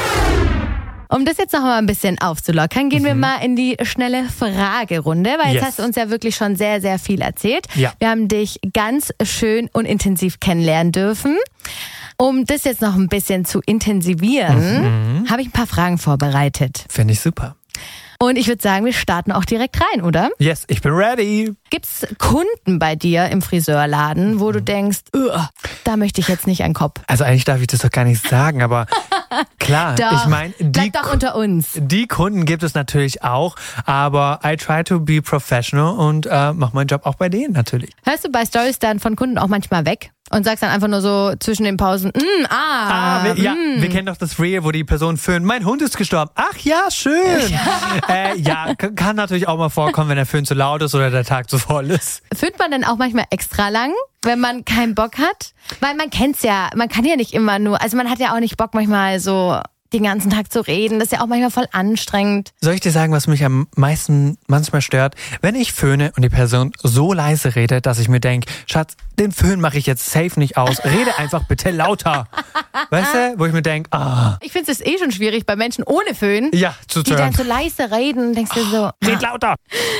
Um das jetzt noch mal ein bisschen aufzulockern, gehen mhm. wir mal in die schnelle Fragerunde, weil jetzt yes. hast du uns ja wirklich schon sehr, sehr viel erzählt. Ja. Wir haben dich ganz schön und intensiv kennenlernen dürfen. Um das jetzt noch ein bisschen zu intensivieren, mhm. habe ich ein paar Fragen vorbereitet. Finde ich super. Und ich würde sagen, wir starten auch direkt rein, oder? Yes, ich bin ready. Gibt's Kunden bei dir im Friseurladen, wo du denkst, da möchte ich jetzt nicht an den Kopf? Also eigentlich darf ich das doch gar nicht sagen, aber klar, doch, ich meine, die, bleib doch unter uns. Die Kunden gibt es natürlich auch, aber I try to be professional und äh, mache meinen Job auch bei denen natürlich. Hörst du bei Stories dann von Kunden auch manchmal weg? Und sagst dann einfach nur so zwischen den Pausen, mm, ah, ah wir, mm. ja, wir kennen doch das Reel, wo die Person föhnt, mein Hund ist gestorben. Ach ja, schön. Ja, äh, ja kann natürlich auch mal vorkommen, wenn der Föhn zu laut ist oder der Tag zu voll ist. Föhnt man dann auch manchmal extra lang, wenn man keinen Bock hat? Weil man kennt's ja, man kann ja nicht immer nur, also man hat ja auch nicht Bock manchmal so den ganzen Tag zu reden. Das ist ja auch manchmal voll anstrengend. Soll ich dir sagen, was mich am meisten manchmal stört? Wenn ich föhne und die Person so leise redet, dass ich mir denke, Schatz, den Föhn mache ich jetzt safe nicht aus. Rede einfach bitte lauter. Weißt du? Wo ich mir denke, ah. Ich finde es eh schon schwierig bei Menschen ohne Föhn. Ja, zu Die dann so leise reden, denkst du so. Red lauter.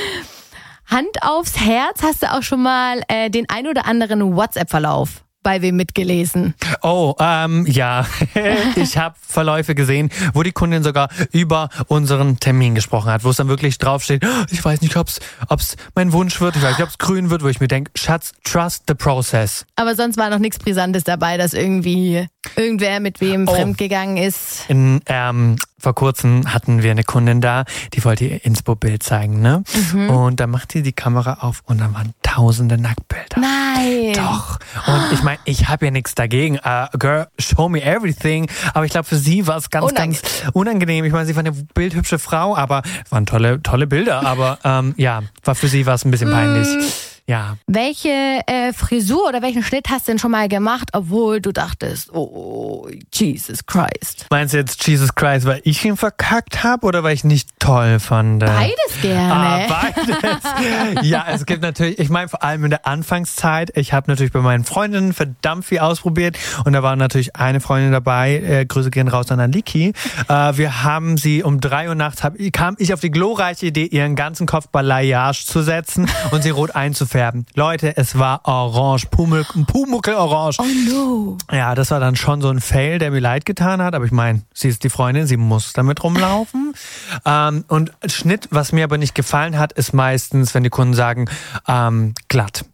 Hand aufs Herz, hast du auch schon mal äh, den ein oder anderen WhatsApp-Verlauf bei wem mitgelesen? Oh, ähm, ja. Ich habe Verläufe gesehen, wo die Kundin sogar über unseren Termin gesprochen hat, wo es dann wirklich draufsteht, ich weiß nicht, ob's, ob's mein Wunsch wird, ich weiß nicht, ob's grün wird, wo ich mir denke, Schatz, trust the process. Aber sonst war noch nichts Brisantes dabei, dass irgendwie irgendwer mit wem oh. fremdgegangen ist. In, ähm, vor kurzem hatten wir eine Kundin da, die wollte ihr Inspo-Bild zeigen, ne? Mhm. Und da macht sie die Kamera auf und dann waren tausende Nacktbilder. Nein! Doch. Und ich meine, ich habe ja nichts dagegen. Uh, girl, show me everything. Aber ich glaube, für sie war es ganz, unangenehm. ganz unangenehm. Ich meine, sie war eine bildhübsche Frau, aber es waren tolle, tolle Bilder. Aber ähm, ja, war für sie war es ein bisschen peinlich. Ja. Welche äh, Frisur oder welchen Schnitt hast du denn schon mal gemacht, obwohl du dachtest, oh, Jesus Christ? Meinst du jetzt Jesus Christ, weil ich ihn verkackt habe oder weil ich nicht toll fand? Beides gerne. Ah, beides. Ja, es gibt natürlich, ich meine vor allem in der Anfangszeit, ich habe natürlich bei meinen Freundinnen verdammt viel ausprobiert und da war natürlich eine Freundin dabei, äh, Grüße gehen raus an Aliki. Äh, wir haben sie um drei Uhr nachts, hab, kam ich auf die glorreiche Idee, ihren ganzen Kopf Balayage zu setzen und sie rot einzufärben. Leute, es war orange, Pumuckl-orange. Oh no. Ja, das war dann schon so ein Fail, der mir leid getan hat. Aber ich meine, sie ist die Freundin, sie muss damit rumlaufen. ähm, und Schnitt, was mir aber nicht gefallen hat, ist meistens, wenn die Kunden sagen, ähm, glatt.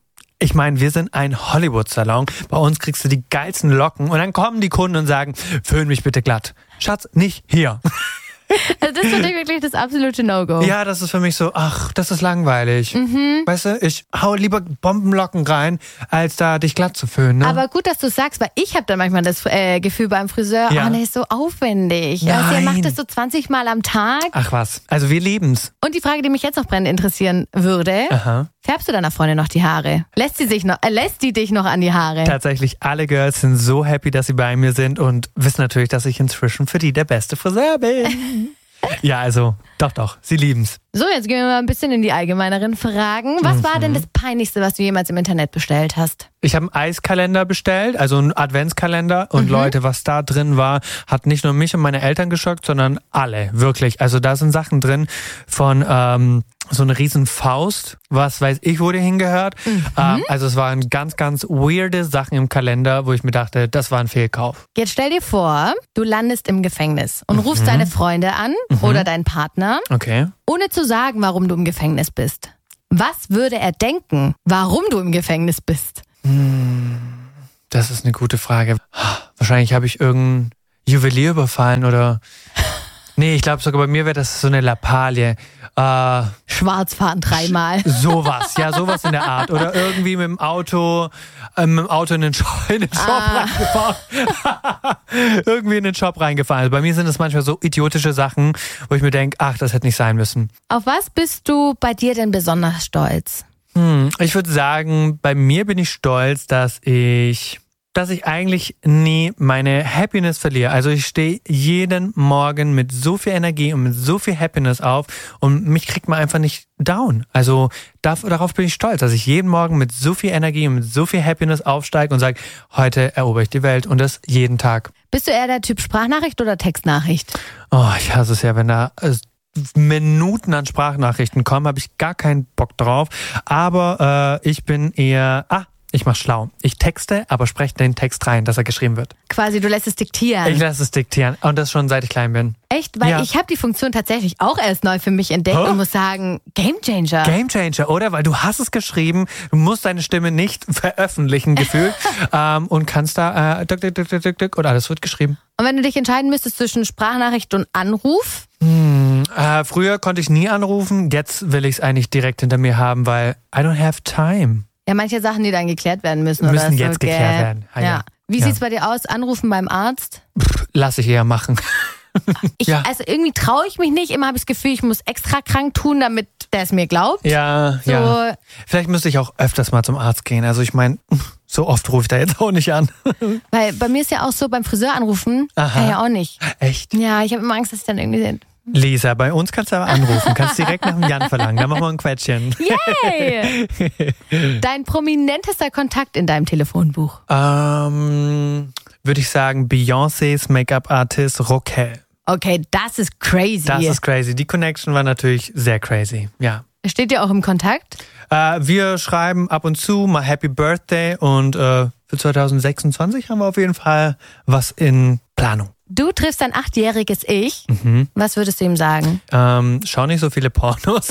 Ich meine, wir sind ein Hollywood-Salon. Bei uns kriegst du die geilsten Locken und dann kommen die Kunden und sagen, föhn mich bitte glatt. Schatz, nicht hier. Also das ist für dich wirklich das absolute No-Go. Ja, das ist für mich so, ach, das ist langweilig. Mhm. Weißt du, ich hau lieber Bombenlocken rein, als da dich glatt zu föhnen. Ne? Aber gut, dass du sagst, weil ich habe dann manchmal das äh, Gefühl beim Friseur, ja. oh, nee, ist so aufwendig. Nein. Also, er macht das so zwanzig Mal am Tag. Ach was, also wir lieben's. Und die Frage, die mich jetzt noch brennend interessieren würde, Aha. färbst du deiner Freundin noch die Haare? Lässt sie sich noch, äh, lässt die dich noch an die Haare? Tatsächlich, alle Girls sind so happy, dass sie bei mir sind und wissen natürlich, dass ich inzwischen für die der beste Friseur bin. Ja, also, doch, doch, sie lieben's. So, jetzt gehen wir mal ein bisschen in die allgemeineren Fragen. Was mhm. war denn das Peinlichste, was du jemals im Internet bestellt hast? Ich habe einen Eiskalender bestellt, also einen Adventskalender. Und mhm. Leute, was da drin war, hat nicht nur mich und meine Eltern geschockt, sondern alle, wirklich. Also da sind Sachen drin von ähm, so eine riesen Faust, was weiß ich, wo die hingehört. Mhm. Ähm, also es waren ganz, ganz weirde Sachen im Kalender, wo ich mir dachte, das war ein Fehlkauf. Jetzt stell dir vor, du landest im Gefängnis und rufst mhm. deine Freunde an mhm. oder deinen Partner, okay. ohne zu sagen, warum du im Gefängnis bist. Was würde er denken, warum du im Gefängnis bist? Das ist eine gute Frage. Wahrscheinlich habe ich irgendeinen Juwelier überfallen oder... Nee, ich glaube sogar bei mir wäre das so eine Lappalie. Äh, Schwarz fahren dreimal. Sowas, ja, sowas in der Art. Oder irgendwie mit dem Auto, äh, mit dem Auto in den Shop, in den Shop ah. reingefahren. Irgendwie in den Shop reingefahren. Also bei mir sind das manchmal so idiotische Sachen, wo ich mir denke, ach, das hätte nicht sein müssen. Auf was bist du bei dir denn besonders stolz? Hm, ich würde sagen, bei mir bin ich stolz, dass ich... dass ich eigentlich nie meine Happiness verliere. Also ich stehe jeden Morgen mit so viel Energie und mit so viel Happiness auf und mich kriegt man einfach nicht down. Also darauf bin ich stolz, dass ich jeden Morgen mit so viel Energie und mit so viel Happiness aufsteige und sage, heute erober ich die Welt und das jeden Tag. Bist du eher der Typ Sprachnachricht oder Textnachricht? Oh, ich hasse es ja, wenn da... Minuten an Sprachnachrichten kommen, habe ich gar keinen Bock drauf. Aber äh, ich bin eher... Ah, ich mach schlau. Ich texte, aber spreche den Text rein, dass er geschrieben wird. Quasi, du lässt es diktieren. Ich lasse es diktieren. Und das schon seit ich klein bin. Echt? Weil ja. ich habe die Funktion tatsächlich auch erst neu für mich entdeckt huh? und muss sagen, Gamechanger. Gamechanger, oder? Weil du hast es geschrieben, du musst deine Stimme nicht veröffentlichen, gefühlt. ähm, und kannst da äh, dück, dück, dück, dück, dück, und alles wird geschrieben. Und wenn du dich entscheiden müsstest zwischen Sprachnachricht und Anruf? Hm, äh, früher konnte ich nie anrufen, jetzt will ich es eigentlich direkt hinter mir haben, weil I don't have time. Ja, manche Sachen, die dann geklärt werden müssen. Müssen oder jetzt so, geklärt gell? werden. Ah, ja. ja. Wie ja. sieht's bei dir aus? Anrufen beim Arzt? Pff, lass ich eher machen. Ich, ja. Also irgendwie traue ich mich nicht. Immer habe ich das Gefühl, ich muss extra krank tun, damit der es mir glaubt. Ja, so. ja. Vielleicht müsste ich auch öfters mal zum Arzt gehen. Also ich meine, so oft rufe ich da jetzt auch nicht an. Weil bei mir ist ja auch so, beim Friseur anrufen, Aha. kann ja auch nicht. Echt? Ja, ich habe immer Angst, dass ich dann irgendwie... Lisa, bei uns kannst du aber anrufen, kannst direkt nach dem Jan verlangen, dann machen wir ein Quetschen. Yay! Dein prominentester Kontakt in deinem Telefonbuch? Ähm, würde ich sagen, Beyoncés Make-up-Artist Roquel. Okay, das ist crazy. Das ist crazy. Die Connection war natürlich sehr crazy, ja. Steht ihr auch im Kontakt? Äh, wir schreiben ab und zu mal Happy Birthday und äh, für zwanzig sechsundzwanzig haben wir auf jeden Fall was in Planung. Du triffst ein achtjähriges Ich. Mhm. Was würdest du ihm sagen? Ähm, schau nicht so viele Pornos.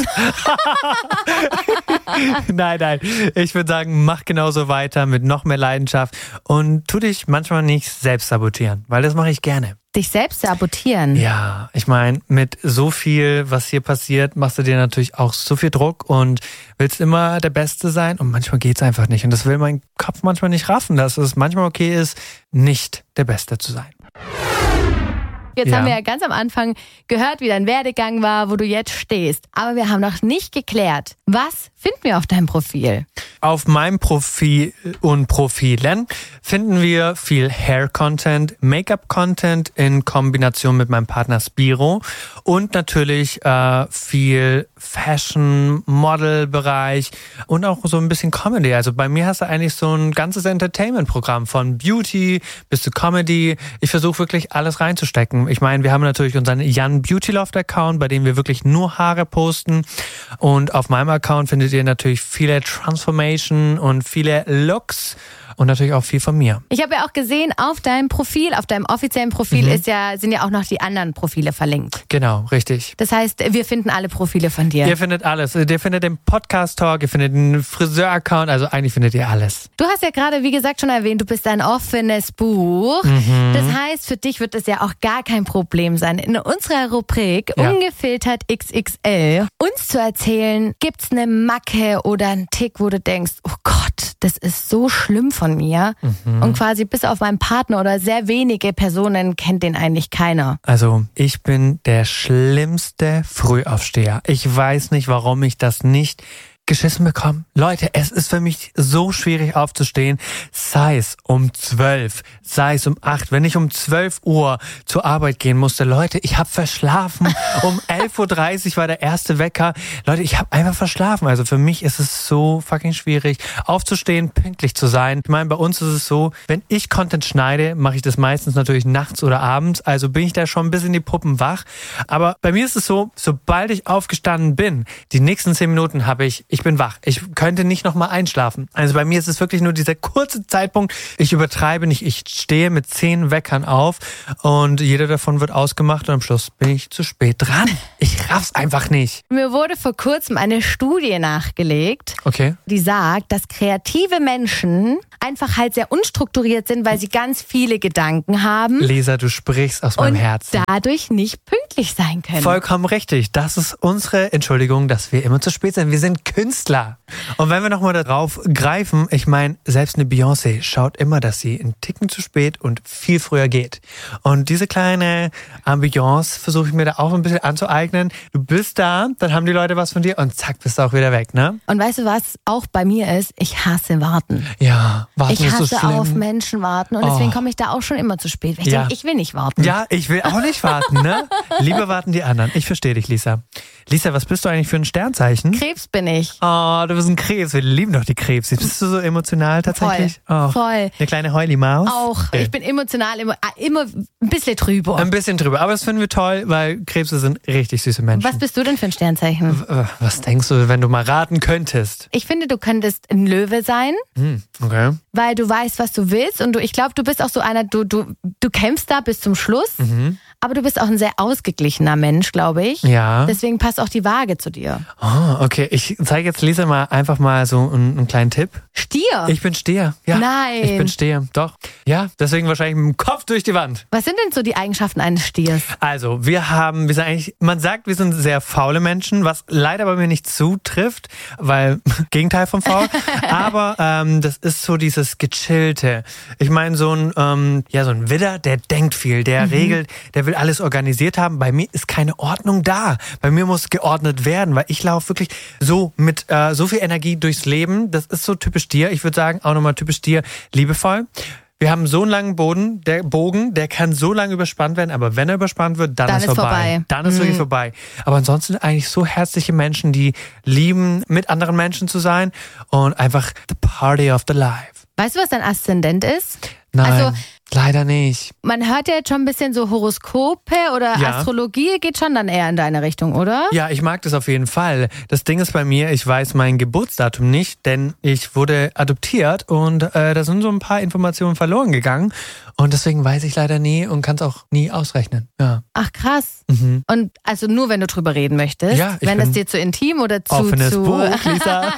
Nein, nein. Ich würde sagen, mach genauso weiter mit noch mehr Leidenschaft und tu dich manchmal nicht selbst sabotieren, weil das mache ich gerne. Dich selbst sabotieren? Ja, ich meine, mit so viel, was hier passiert, machst du dir natürlich auch so viel Druck und willst immer der Beste sein und manchmal geht's einfach nicht. Und das will mein Kopf manchmal nicht raffen, dass es manchmal okay ist, nicht der Beste zu sein. Jetzt ja. haben wir ja ganz am Anfang gehört, wie dein Werdegang war, wo du jetzt stehst. Aber wir haben noch nicht geklärt, was finden wir auf deinem Profil? Auf meinem Profil und Profilen finden wir viel Hair-Content, Make-up-Content in Kombination mit meinem Partner Spiro und natürlich äh, viel Fashion, Model-Bereich und auch so ein bisschen Comedy. Also bei mir hast du eigentlich so ein ganzes Entertainment-Programm von Beauty bis zu Comedy. Ich versuche wirklich alles reinzustecken, sagen. Ich meine, wir haben natürlich unseren Jan Beautyloft Account, bei dem wir wirklich nur Haare posten. Und auf meinem Account findet ihr natürlich viele Transformation und viele Looks. Und natürlich auch viel von mir. Ich habe ja auch gesehen, auf deinem Profil, auf deinem offiziellen Profil mhm. ist ja, sind ja auch noch die anderen Profile verlinkt. Genau, richtig. Das heißt, wir finden alle Profile von dir. Ihr findet alles. Ihr findet den Podcast-Talk, ihr findet den Friseur-Account, also eigentlich findet ihr alles. Du hast ja gerade, wie gesagt, schon erwähnt, du bist ein offenes Buch. Mhm. Das heißt, für dich wird es ja auch gar kein Problem sein, in unserer Rubrik ja. Ungefiltert X X L uns zu erzählen, gibt's eine Macke oder einen Tick, wo du denkst, oh Gott, das ist so schlimm von mir. Mhm. Und quasi bis auf meinen Partner oder sehr wenige Personen kennt den eigentlich keiner. Also ich bin der schlimmste Frühaufsteher. Ich weiß nicht, warum ich das nicht geschissen bekommen. Leute, es ist für mich so schwierig aufzustehen, sei es um zwölf, sei es um acht. Wenn ich um zwölf Uhr zur Arbeit gehen musste, Leute, ich habe verschlafen. Um elf Uhr dreißig war der erste Wecker. Leute, ich habe einfach verschlafen. Also für mich ist es so fucking schwierig, aufzustehen, pünktlich zu sein. Ich meine, bei uns ist es so, wenn ich Content schneide, mache ich das meistens natürlich nachts oder abends. Also bin ich da schon ein bisschen in die Puppen wach. Aber bei mir ist es so, sobald ich aufgestanden bin, die nächsten zehn Minuten habe ich Ich bin wach. Ich könnte nicht nochmal einschlafen. Also bei mir ist es wirklich nur dieser kurze Zeitpunkt. Ich übertreibe nicht. Ich stehe mit zehn Weckern auf und jeder davon wird ausgemacht und am Schluss bin ich zu spät dran. Ich raff's einfach nicht. Mir wurde vor kurzem eine Studie nachgelegt, okay. die sagt, dass kreative Menschen einfach halt sehr unstrukturiert sind, weil sie ganz viele Gedanken haben. Lisa, du sprichst aus meinem und Herzen. dadurch nicht pünktlich sein können. Vollkommen richtig. Das ist unsere Entschuldigung, dass wir immer zu spät sind. Wir sind Künstler. Und wenn wir nochmal darauf greifen, ich meine, selbst eine Beyoncé schaut immer, dass sie einen Ticken zu spät und viel früher geht. Und diese kleine Ambiance versuche ich mir da auch ein bisschen anzueignen. Du bist da, dann haben die Leute was von dir und zack, bist du auch wieder weg, ne? Und weißt du, was auch bei mir ist? Ich hasse Warten. Ja, warten ich ist so hasse schlimm. auf Menschen warten und deswegen oh. komme ich da auch schon immer zu spät. Weil ich ja. denke, ich will nicht warten. Ja, ich will auch nicht warten, ne? Lieber warten die anderen. Ich verstehe dich, Lisa. Lisa, was bist du eigentlich für ein Sternzeichen? Krebs bin ich. Oh, du bist ein Krebs. Wir lieben doch die Krebs. Bist du so emotional tatsächlich? Voll. Oh, Voll. Eine kleine Heuli-Maus? Auch. Okay. Ich bin emotional immer, immer ein bisschen drüber. Ein bisschen drüber. Aber das finden wir toll, weil Krebse sind richtig süße Menschen. Was bist du denn für ein Sternzeichen? W- was denkst du, wenn du mal raten könntest? Ich finde, du könntest ein Löwe sein. Hm, okay. Weil du weißt, was du willst. Und du, ich glaube, du bist auch so einer, du, du, du kämpfst da bis zum Schluss. Mhm. Aber du bist auch ein sehr ausgeglichener Mensch, glaube ich. Ja. Deswegen passt auch die Waage zu dir. Oh, okay. Ich zeige jetzt Lisa mal einfach mal so einen, einen kleinen Tipp. Stier? Ich bin Stier. Ja. Nein. Ich bin Stier. Doch. Ja, deswegen wahrscheinlich mit dem Kopf durch die Wand. Was sind denn so die Eigenschaften eines Stiers? Also, wir haben, wir sind eigentlich, man sagt, wir sind sehr faule Menschen, was leider bei mir nicht zutrifft, weil, Gegenteil von faul. Aber ähm, das ist so dieses Gechillte. Ich meine, so ein, ähm, ja, so ein Widder, der denkt viel, der mhm. regelt, der will alles organisiert haben. Bei mir ist keine Ordnung da. Bei mir muss geordnet werden, weil ich laufe wirklich so mit äh, so viel Energie durchs Leben. Das ist so typisch Stier. Ich würde sagen, auch nochmal typisch Stier, liebevoll. Wir haben so einen langen Boden, der Bogen, der kann so lange überspannt werden, aber wenn er überspannt wird, dann, dann ist, ist vorbei. vorbei. Dann ist mhm. wirklich vorbei. Aber ansonsten eigentlich so herzliche Menschen, die lieben, mit anderen Menschen zu sein und einfach the party of the life. Weißt du, was dein Aszendent ist? Nein, also, leider nicht. Man hört ja jetzt schon ein bisschen so Horoskope oder ja. Astrologie geht schon dann eher in deine Richtung, oder? Ja, ich mag das auf jeden Fall. Das Ding ist bei mir, ich weiß mein Geburtsdatum nicht, denn ich wurde adoptiert und äh, da sind so ein paar Informationen verloren gegangen. Und deswegen weiß ich leider nie und kann es auch nie ausrechnen. Ja. Ach krass. Mhm. Und also nur, wenn du drüber reden möchtest. Ja, ich wenn es dir zu intim oder zu... Offenes zu Buch, Lisa.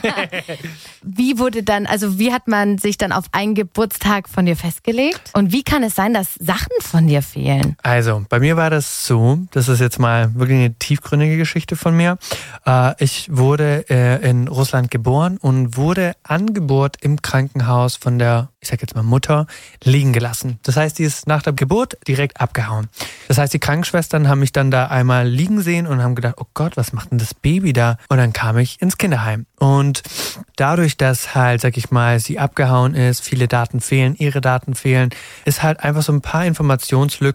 Wie wurde dann, also wie hat man sich dann auf einen Geburtstag von dir festgelegt? Und wie kann es sein, dass Sachen von dir fehlen? Also, bei mir war das so, das ist jetzt mal wirklich eine tiefgründige Geschichte von mir. Äh, ich wurde äh, in Russland geboren und wurde an Geburt im Krankenhaus von der, ich sag jetzt mal Mutter, liegen gelassen. Das heißt, die ist nach der Geburt direkt abgehauen. Das heißt, die Krankenschwestern haben mich dann da einmal liegen sehen und haben gedacht, oh Gott, was macht denn das Baby da? Und dann kam ich ins Kinderheim. Und dadurch, dass halt, sag ich mal, sie abgehauen ist, viele Daten fehlen, ihre Daten fehlen, ist halt einfach so ein paar Informationslücken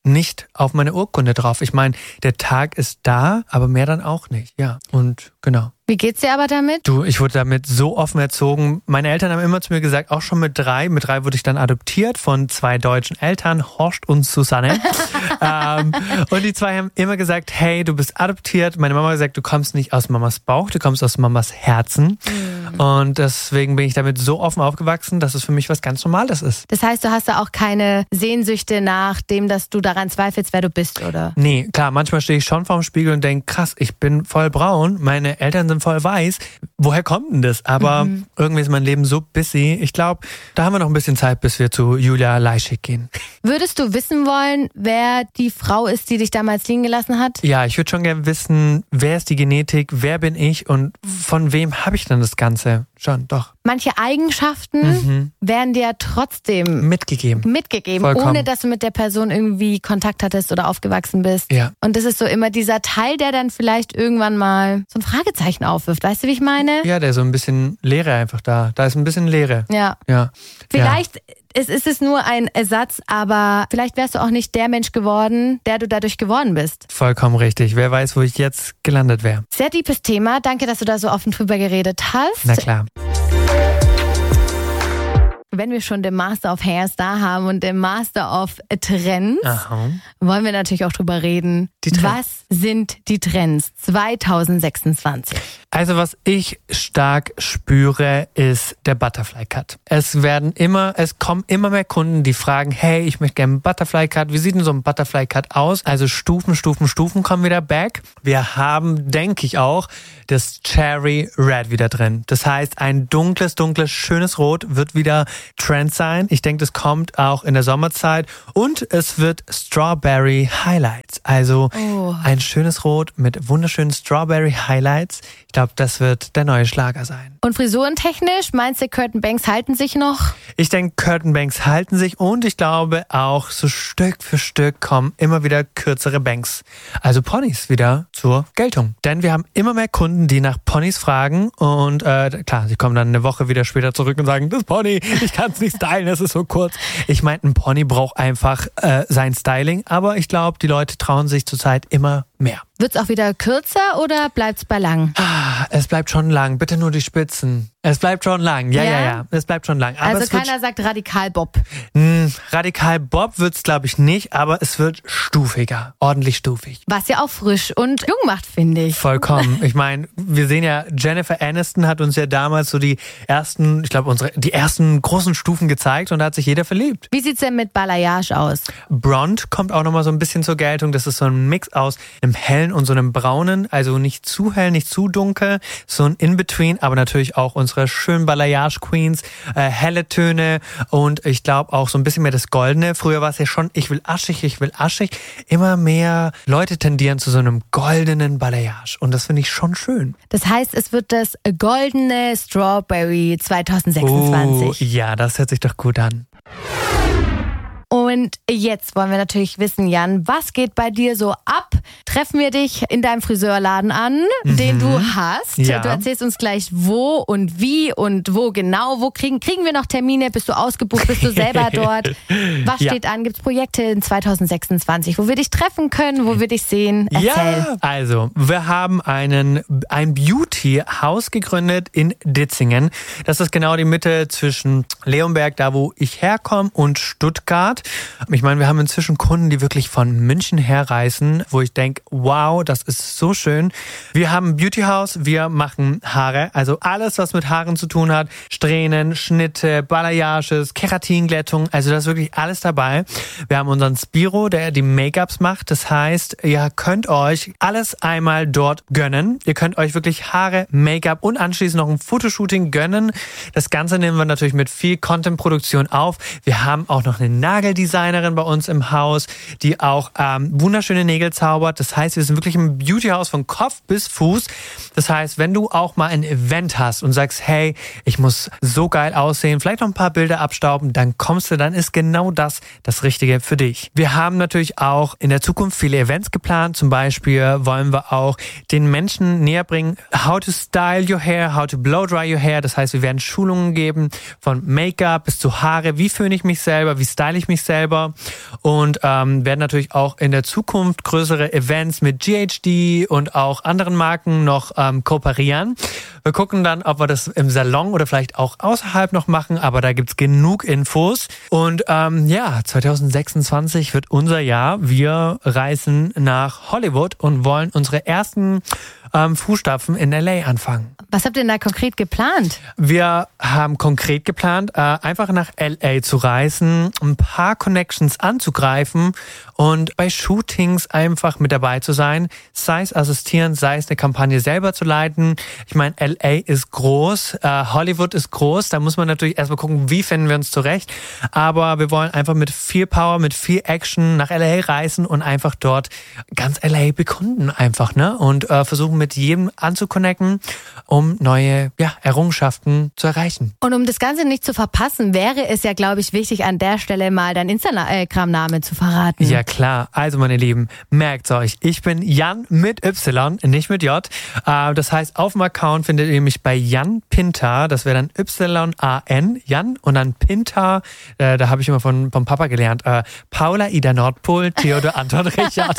nicht auf meine Urkunde drauf. Ich meine, der Tag ist da, aber mehr dann auch nicht. Ja, und genau. Wie geht's dir aber damit? Du, ich wurde damit so offen erzogen. Meine Eltern haben immer zu mir gesagt, auch schon mit drei, mit drei wurde ich dann adoptiert von zwei deutschen Eltern, Horst und Susanne. ähm, und die zwei haben immer gesagt, hey, du bist adoptiert. Meine Mama hat gesagt, du kommst nicht aus Mamas Bauch, du kommst aus Mamas Herzen. Mhm. Und deswegen bin ich damit so offen aufgewachsen, dass es für mich was ganz Normales ist. Das heißt, du hast da auch keine Sehnsüchte nach dem, dass du daran zweifelst, wer du bist, oder? Nee, klar, manchmal stehe ich schon vorm Spiegel und denke, krass, ich bin voll braun, meine Eltern sind voll weiß. Woher kommt denn das? Aber mhm. irgendwie ist mein Leben so busy. Ich glaube, da haben wir noch ein bisschen Zeit, bis wir zu Julia Leischig gehen. Würdest du wissen wollen, wer die Frau ist, die dich damals liegen gelassen hat? Ja, ich würde schon gerne wissen, wer ist die Genetik, wer bin ich und von wem habe ich denn das Ganze? Schon, doch. Manche Eigenschaften mhm. werden dir trotzdem mitgegeben, mitgegeben Vollkommen. Ohne dass du mit der Person irgendwie Kontakt hattest oder aufgewachsen bist. Ja. Und das ist so immer dieser Teil, der dann vielleicht irgendwann mal so ein Fragezeichen aufwirft. Weißt du, wie ich meine? Ja, der ist so ein bisschen Leere einfach da. Da ist ein bisschen Leere. Ja. Ja. Vielleicht... Ja. Es ist es nur ein Ersatz, aber vielleicht wärst du auch nicht der Mensch geworden, der du dadurch geworden bist. Vollkommen richtig. Wer weiß, wo ich jetzt gelandet wäre. Sehr deepes Thema. Danke, dass du da so offen drüber geredet hast. Na klar. Wenn wir schon den Master of Hairs da haben und den Master of Trends, Aha. wollen wir natürlich auch drüber reden. Die Trends. Was sind die Trends zwanzig sechsundzwanzig? Also was ich stark spüre, ist der Butterfly Cut. Es werden immer, es kommen immer mehr Kunden, die fragen, hey, ich möchte gerne einen Butterfly Cut. Wie sieht denn so ein Butterfly Cut aus? Also Stufen, Stufen, Stufen kommen wieder back. Wir haben, denke ich auch, das Cherry Red wieder drin. Das heißt, ein dunkles, dunkles, schönes Rot wird wieder Trend sein. Ich denke, das kommt auch in der Sommerzeit. Und es wird Strawberry Highlights. Also oh. ein schönes Rot mit wunderschönen Strawberry Highlights. Ich glaube, das wird der neue Schlager sein. Und frisurentechnisch, meinst du, Curtain Banks halten sich noch? Ich denke, Curtain Banks halten sich und ich glaube auch, so Stück für Stück kommen immer wieder kürzere Banks. Also Ponys wieder zur Geltung. Denn wir haben immer mehr Kunden, die nach Ponys fragen und äh, klar, sie kommen dann eine Woche wieder später zurück und sagen, das Pony, ich kann es nicht stylen, es ist so kurz. Ich meine, ein Pony braucht einfach äh, sein Styling, aber ich glaube, die Leute trauen sich zurzeit immer mehr. Wird's auch wieder kürzer oder bleibt's bei lang? Ah, es bleibt schon lang. Bitte nur die Spitzen. Es bleibt schon lang. Ja, ja, ja. ja. Es bleibt schon lang. Aber also es keiner wird, sagt Radikal Bob. Mh, Radikal Bob wird's, glaube ich, nicht, aber es wird stufiger. Ordentlich stufig. Was ja auch frisch und jung macht, finde ich. Vollkommen. Ich meine, wir sehen ja, Jennifer Aniston hat uns ja damals so die ersten, ich glaube, unsere die ersten großen Stufen gezeigt und da hat sich jeder verliebt. Wie sieht's denn mit Balayage aus? Blond kommt auch nochmal so ein bisschen zur Geltung. Das ist so ein Mix aus einem hellen und so einem braunen, also nicht zu hell, nicht zu dunkel, so ein In-Between, aber natürlich auch unsere schönen Balayage-Queens, äh, helle Töne und ich glaube auch so ein bisschen mehr das Goldene. Früher war es ja schon, ich will aschig, ich will aschig. Immer mehr Leute tendieren zu so einem goldenen Balayage und das finde ich schon schön. Das heißt, es wird das goldene Strawberry zwanzig sechsundzwanzig. Oh, ja, das hört sich doch gut an. Und jetzt wollen wir natürlich wissen, Jan, was geht bei dir so ab? Treffen wir dich in deinem Friseurladen an, mhm. den du hast. Ja. Du erzählst uns gleich wo und wie und wo genau. Wo kriegen, kriegen wir noch Termine? Bist du ausgebucht? Bist du selber dort? Was ja. steht an? Gibt es Projekte in zwanzig sechsundzwanzig, wo wir dich treffen können, wo wir dich sehen? Erzähl. Ja, also wir haben einen, ein Beauty-Haus gegründet in Ditzingen. Das ist genau die Mitte zwischen Leonberg, da wo ich herkomme, und Stuttgart. Ich meine, wir haben inzwischen Kunden, die wirklich von München herreisen, wo ich denke, wow, das ist so schön. Wir haben ein Beauty-Haus, wir machen Haare, also alles, was mit Haaren zu tun hat. Strähnen, Schnitte, Balayages, Keratinglättung, also da ist wirklich alles dabei. Wir haben unseren Spiro, der die Make-ups macht. Das heißt, ihr könnt euch alles einmal dort gönnen. Ihr könnt euch wirklich Haare, Make-up und anschließend noch ein Fotoshooting gönnen. Das Ganze nehmen wir natürlich mit viel Content-Produktion auf. Wir haben auch noch eine Nagel Designerin bei uns im Haus, die auch ähm, wunderschöne Nägel zaubert. Das heißt, wir sind wirklich ein Beautyhaus von Kopf bis Fuß. Das heißt, wenn du auch mal ein Event hast und sagst, hey, ich muss so geil aussehen, vielleicht noch ein paar Bilder abstauben, dann kommst du, dann ist genau das das Richtige für dich. Wir haben natürlich auch in der Zukunft viele Events geplant. Zum Beispiel wollen wir auch den Menschen näher bringen, how to style your hair, how to blow dry your hair. Das heißt, wir werden Schulungen geben von Make-up bis zu Haare. Wie föhne ich mich selber? Wie style ich mich selber? selber und ähm, werden natürlich auch in der Zukunft größere Events mit G H D und auch anderen Marken noch ähm, kooperieren. Wir gucken dann, ob wir das im Salon oder vielleicht auch außerhalb noch machen, aber da gibt's genug Infos. Und ähm, ja, zwanzig sechsundzwanzig wird unser Jahr. Wir reisen nach Hollywood und wollen unsere ersten ähm, Fußstapfen in L A anfangen. Was habt ihr denn da konkret geplant? Wir haben konkret geplant, äh, einfach nach L A zu reisen, ein paar Connections anzugreifen und bei Shootings einfach mit dabei zu sein, sei es assistieren, sei es eine Kampagne selber zu leiten. Ich meine, L A ist groß, äh, Hollywood ist groß, da muss man natürlich erstmal gucken, wie finden wir uns zurecht. Aber wir wollen einfach mit viel Power, mit viel Action nach L A reisen und einfach dort ganz L A bekunden einfach, ne? Und äh, versuchen mit jedem anzuconnecten, um neue ja, Errungenschaften zu erreichen. Und um das Ganze nicht zu verpassen, wäre es ja, glaube ich, wichtig, an der Stelle mal dein Instagram-Name zu verraten. Ja klar, also meine Lieben, merkt's euch, ich bin Jan mit Y, nicht mit J. Äh, das heißt, auf dem Account findet ihr mich bei Jan Pintar, das wäre dann Y A N, Jan, und dann Pintar, äh, da habe ich immer von, vom Papa gelernt, äh, Paula, Ida Nordpol, Theodor, Anton, Richard.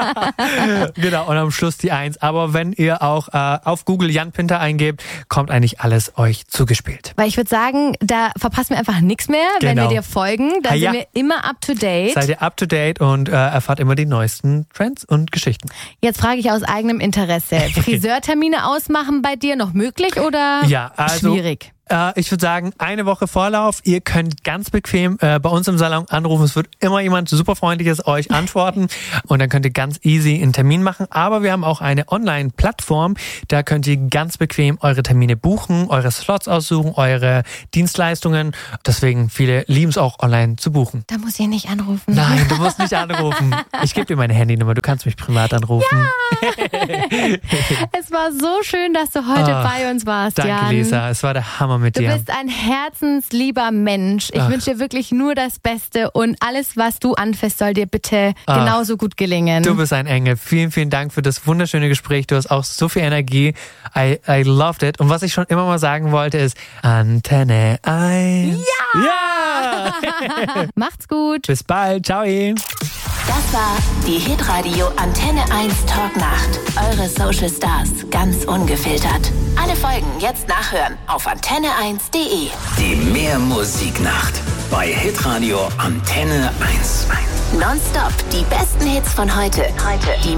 Genau, und am Schluss die Eins. Aber wenn ihr auch äh, auf Google Jan Pintar eingebt, kommt eigentlich alles euch zugespielt. Weil ich würde sagen, da verpassen wir einfach nichts mehr, genau. Wenn wir dir folgen. Dann ja. sind wir immer up to date. Seid ihr up to date und äh, erfahrt immer die neuesten Trends und Geschichten. Jetzt frage ich aus eigenem Interesse. Friseurtermine ausmachen bei dir noch möglich oder ja, also, schwierig? Ich würde sagen, eine Woche Vorlauf. Ihr könnt ganz bequem äh, bei uns im Salon anrufen. Es wird immer jemand super Freundliches euch antworten. Und dann könnt ihr ganz easy einen Termin machen. Aber wir haben auch eine Online-Plattform. Da könnt ihr ganz bequem eure Termine buchen, eure Slots aussuchen, eure Dienstleistungen. Deswegen, viele lieben es auch online zu buchen. Da muss ich nicht anrufen. Nein, du musst nicht anrufen. Ich gebe dir meine Handynummer. Du kannst mich privat anrufen. Ja. Es war so schön, dass du heute oh, bei uns warst, danke, Jan. Lisa. Es war der Hammer mit du dir. Du bist ein herzenslieber Mensch. Ich Ach. wünsche dir wirklich nur das Beste und alles, was du anfasst, soll dir bitte Ach. genauso gut gelingen. Du bist ein Engel. Vielen, vielen Dank für das wunderschöne Gespräch. Du hast auch so viel Energie. I, I loved it. Und was ich schon immer mal sagen wollte ist Antenne eins. Ja! Ja! Macht's gut. Bis bald. Ciao. Das war die Hitradio Antenne eins Talknacht. Eure Social Stars ganz ungefiltert. Alle Folgen jetzt nachhören auf antenne eins punkt de. Die Mehrmusiknacht bei Hitradio Antenne eins. Nonstop die besten Hits von heute. Heute. Die